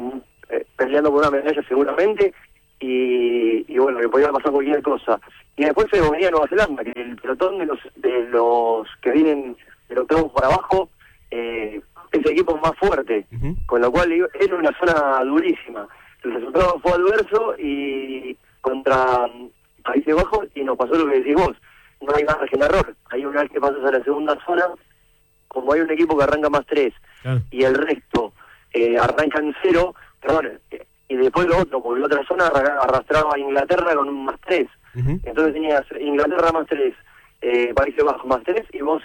mm, eh, peleando por una medalla seguramente, y, y bueno, que podía pasar cualquier cosa. Y después se venía Nueva Zelanda, que el pelotón de los de los que vienen del octavo para abajo eh, es el equipo más fuerte, uh-huh. con lo cual era una zona durísima. El resultado fue adverso y contra Países Bajos, y nos pasó lo que decís vos, no hay margen de error. Hay una vez que pasas a la segunda zona, como hay un equipo que arranca más tres, claro. y el resto eh, arranca en cero, perdón, eh, y después lo otro, porque la otra zona arrastraba a Inglaterra con un más tres. Uh-huh. Entonces tenías Inglaterra más tres, eh, Países Bajos más tres, y vos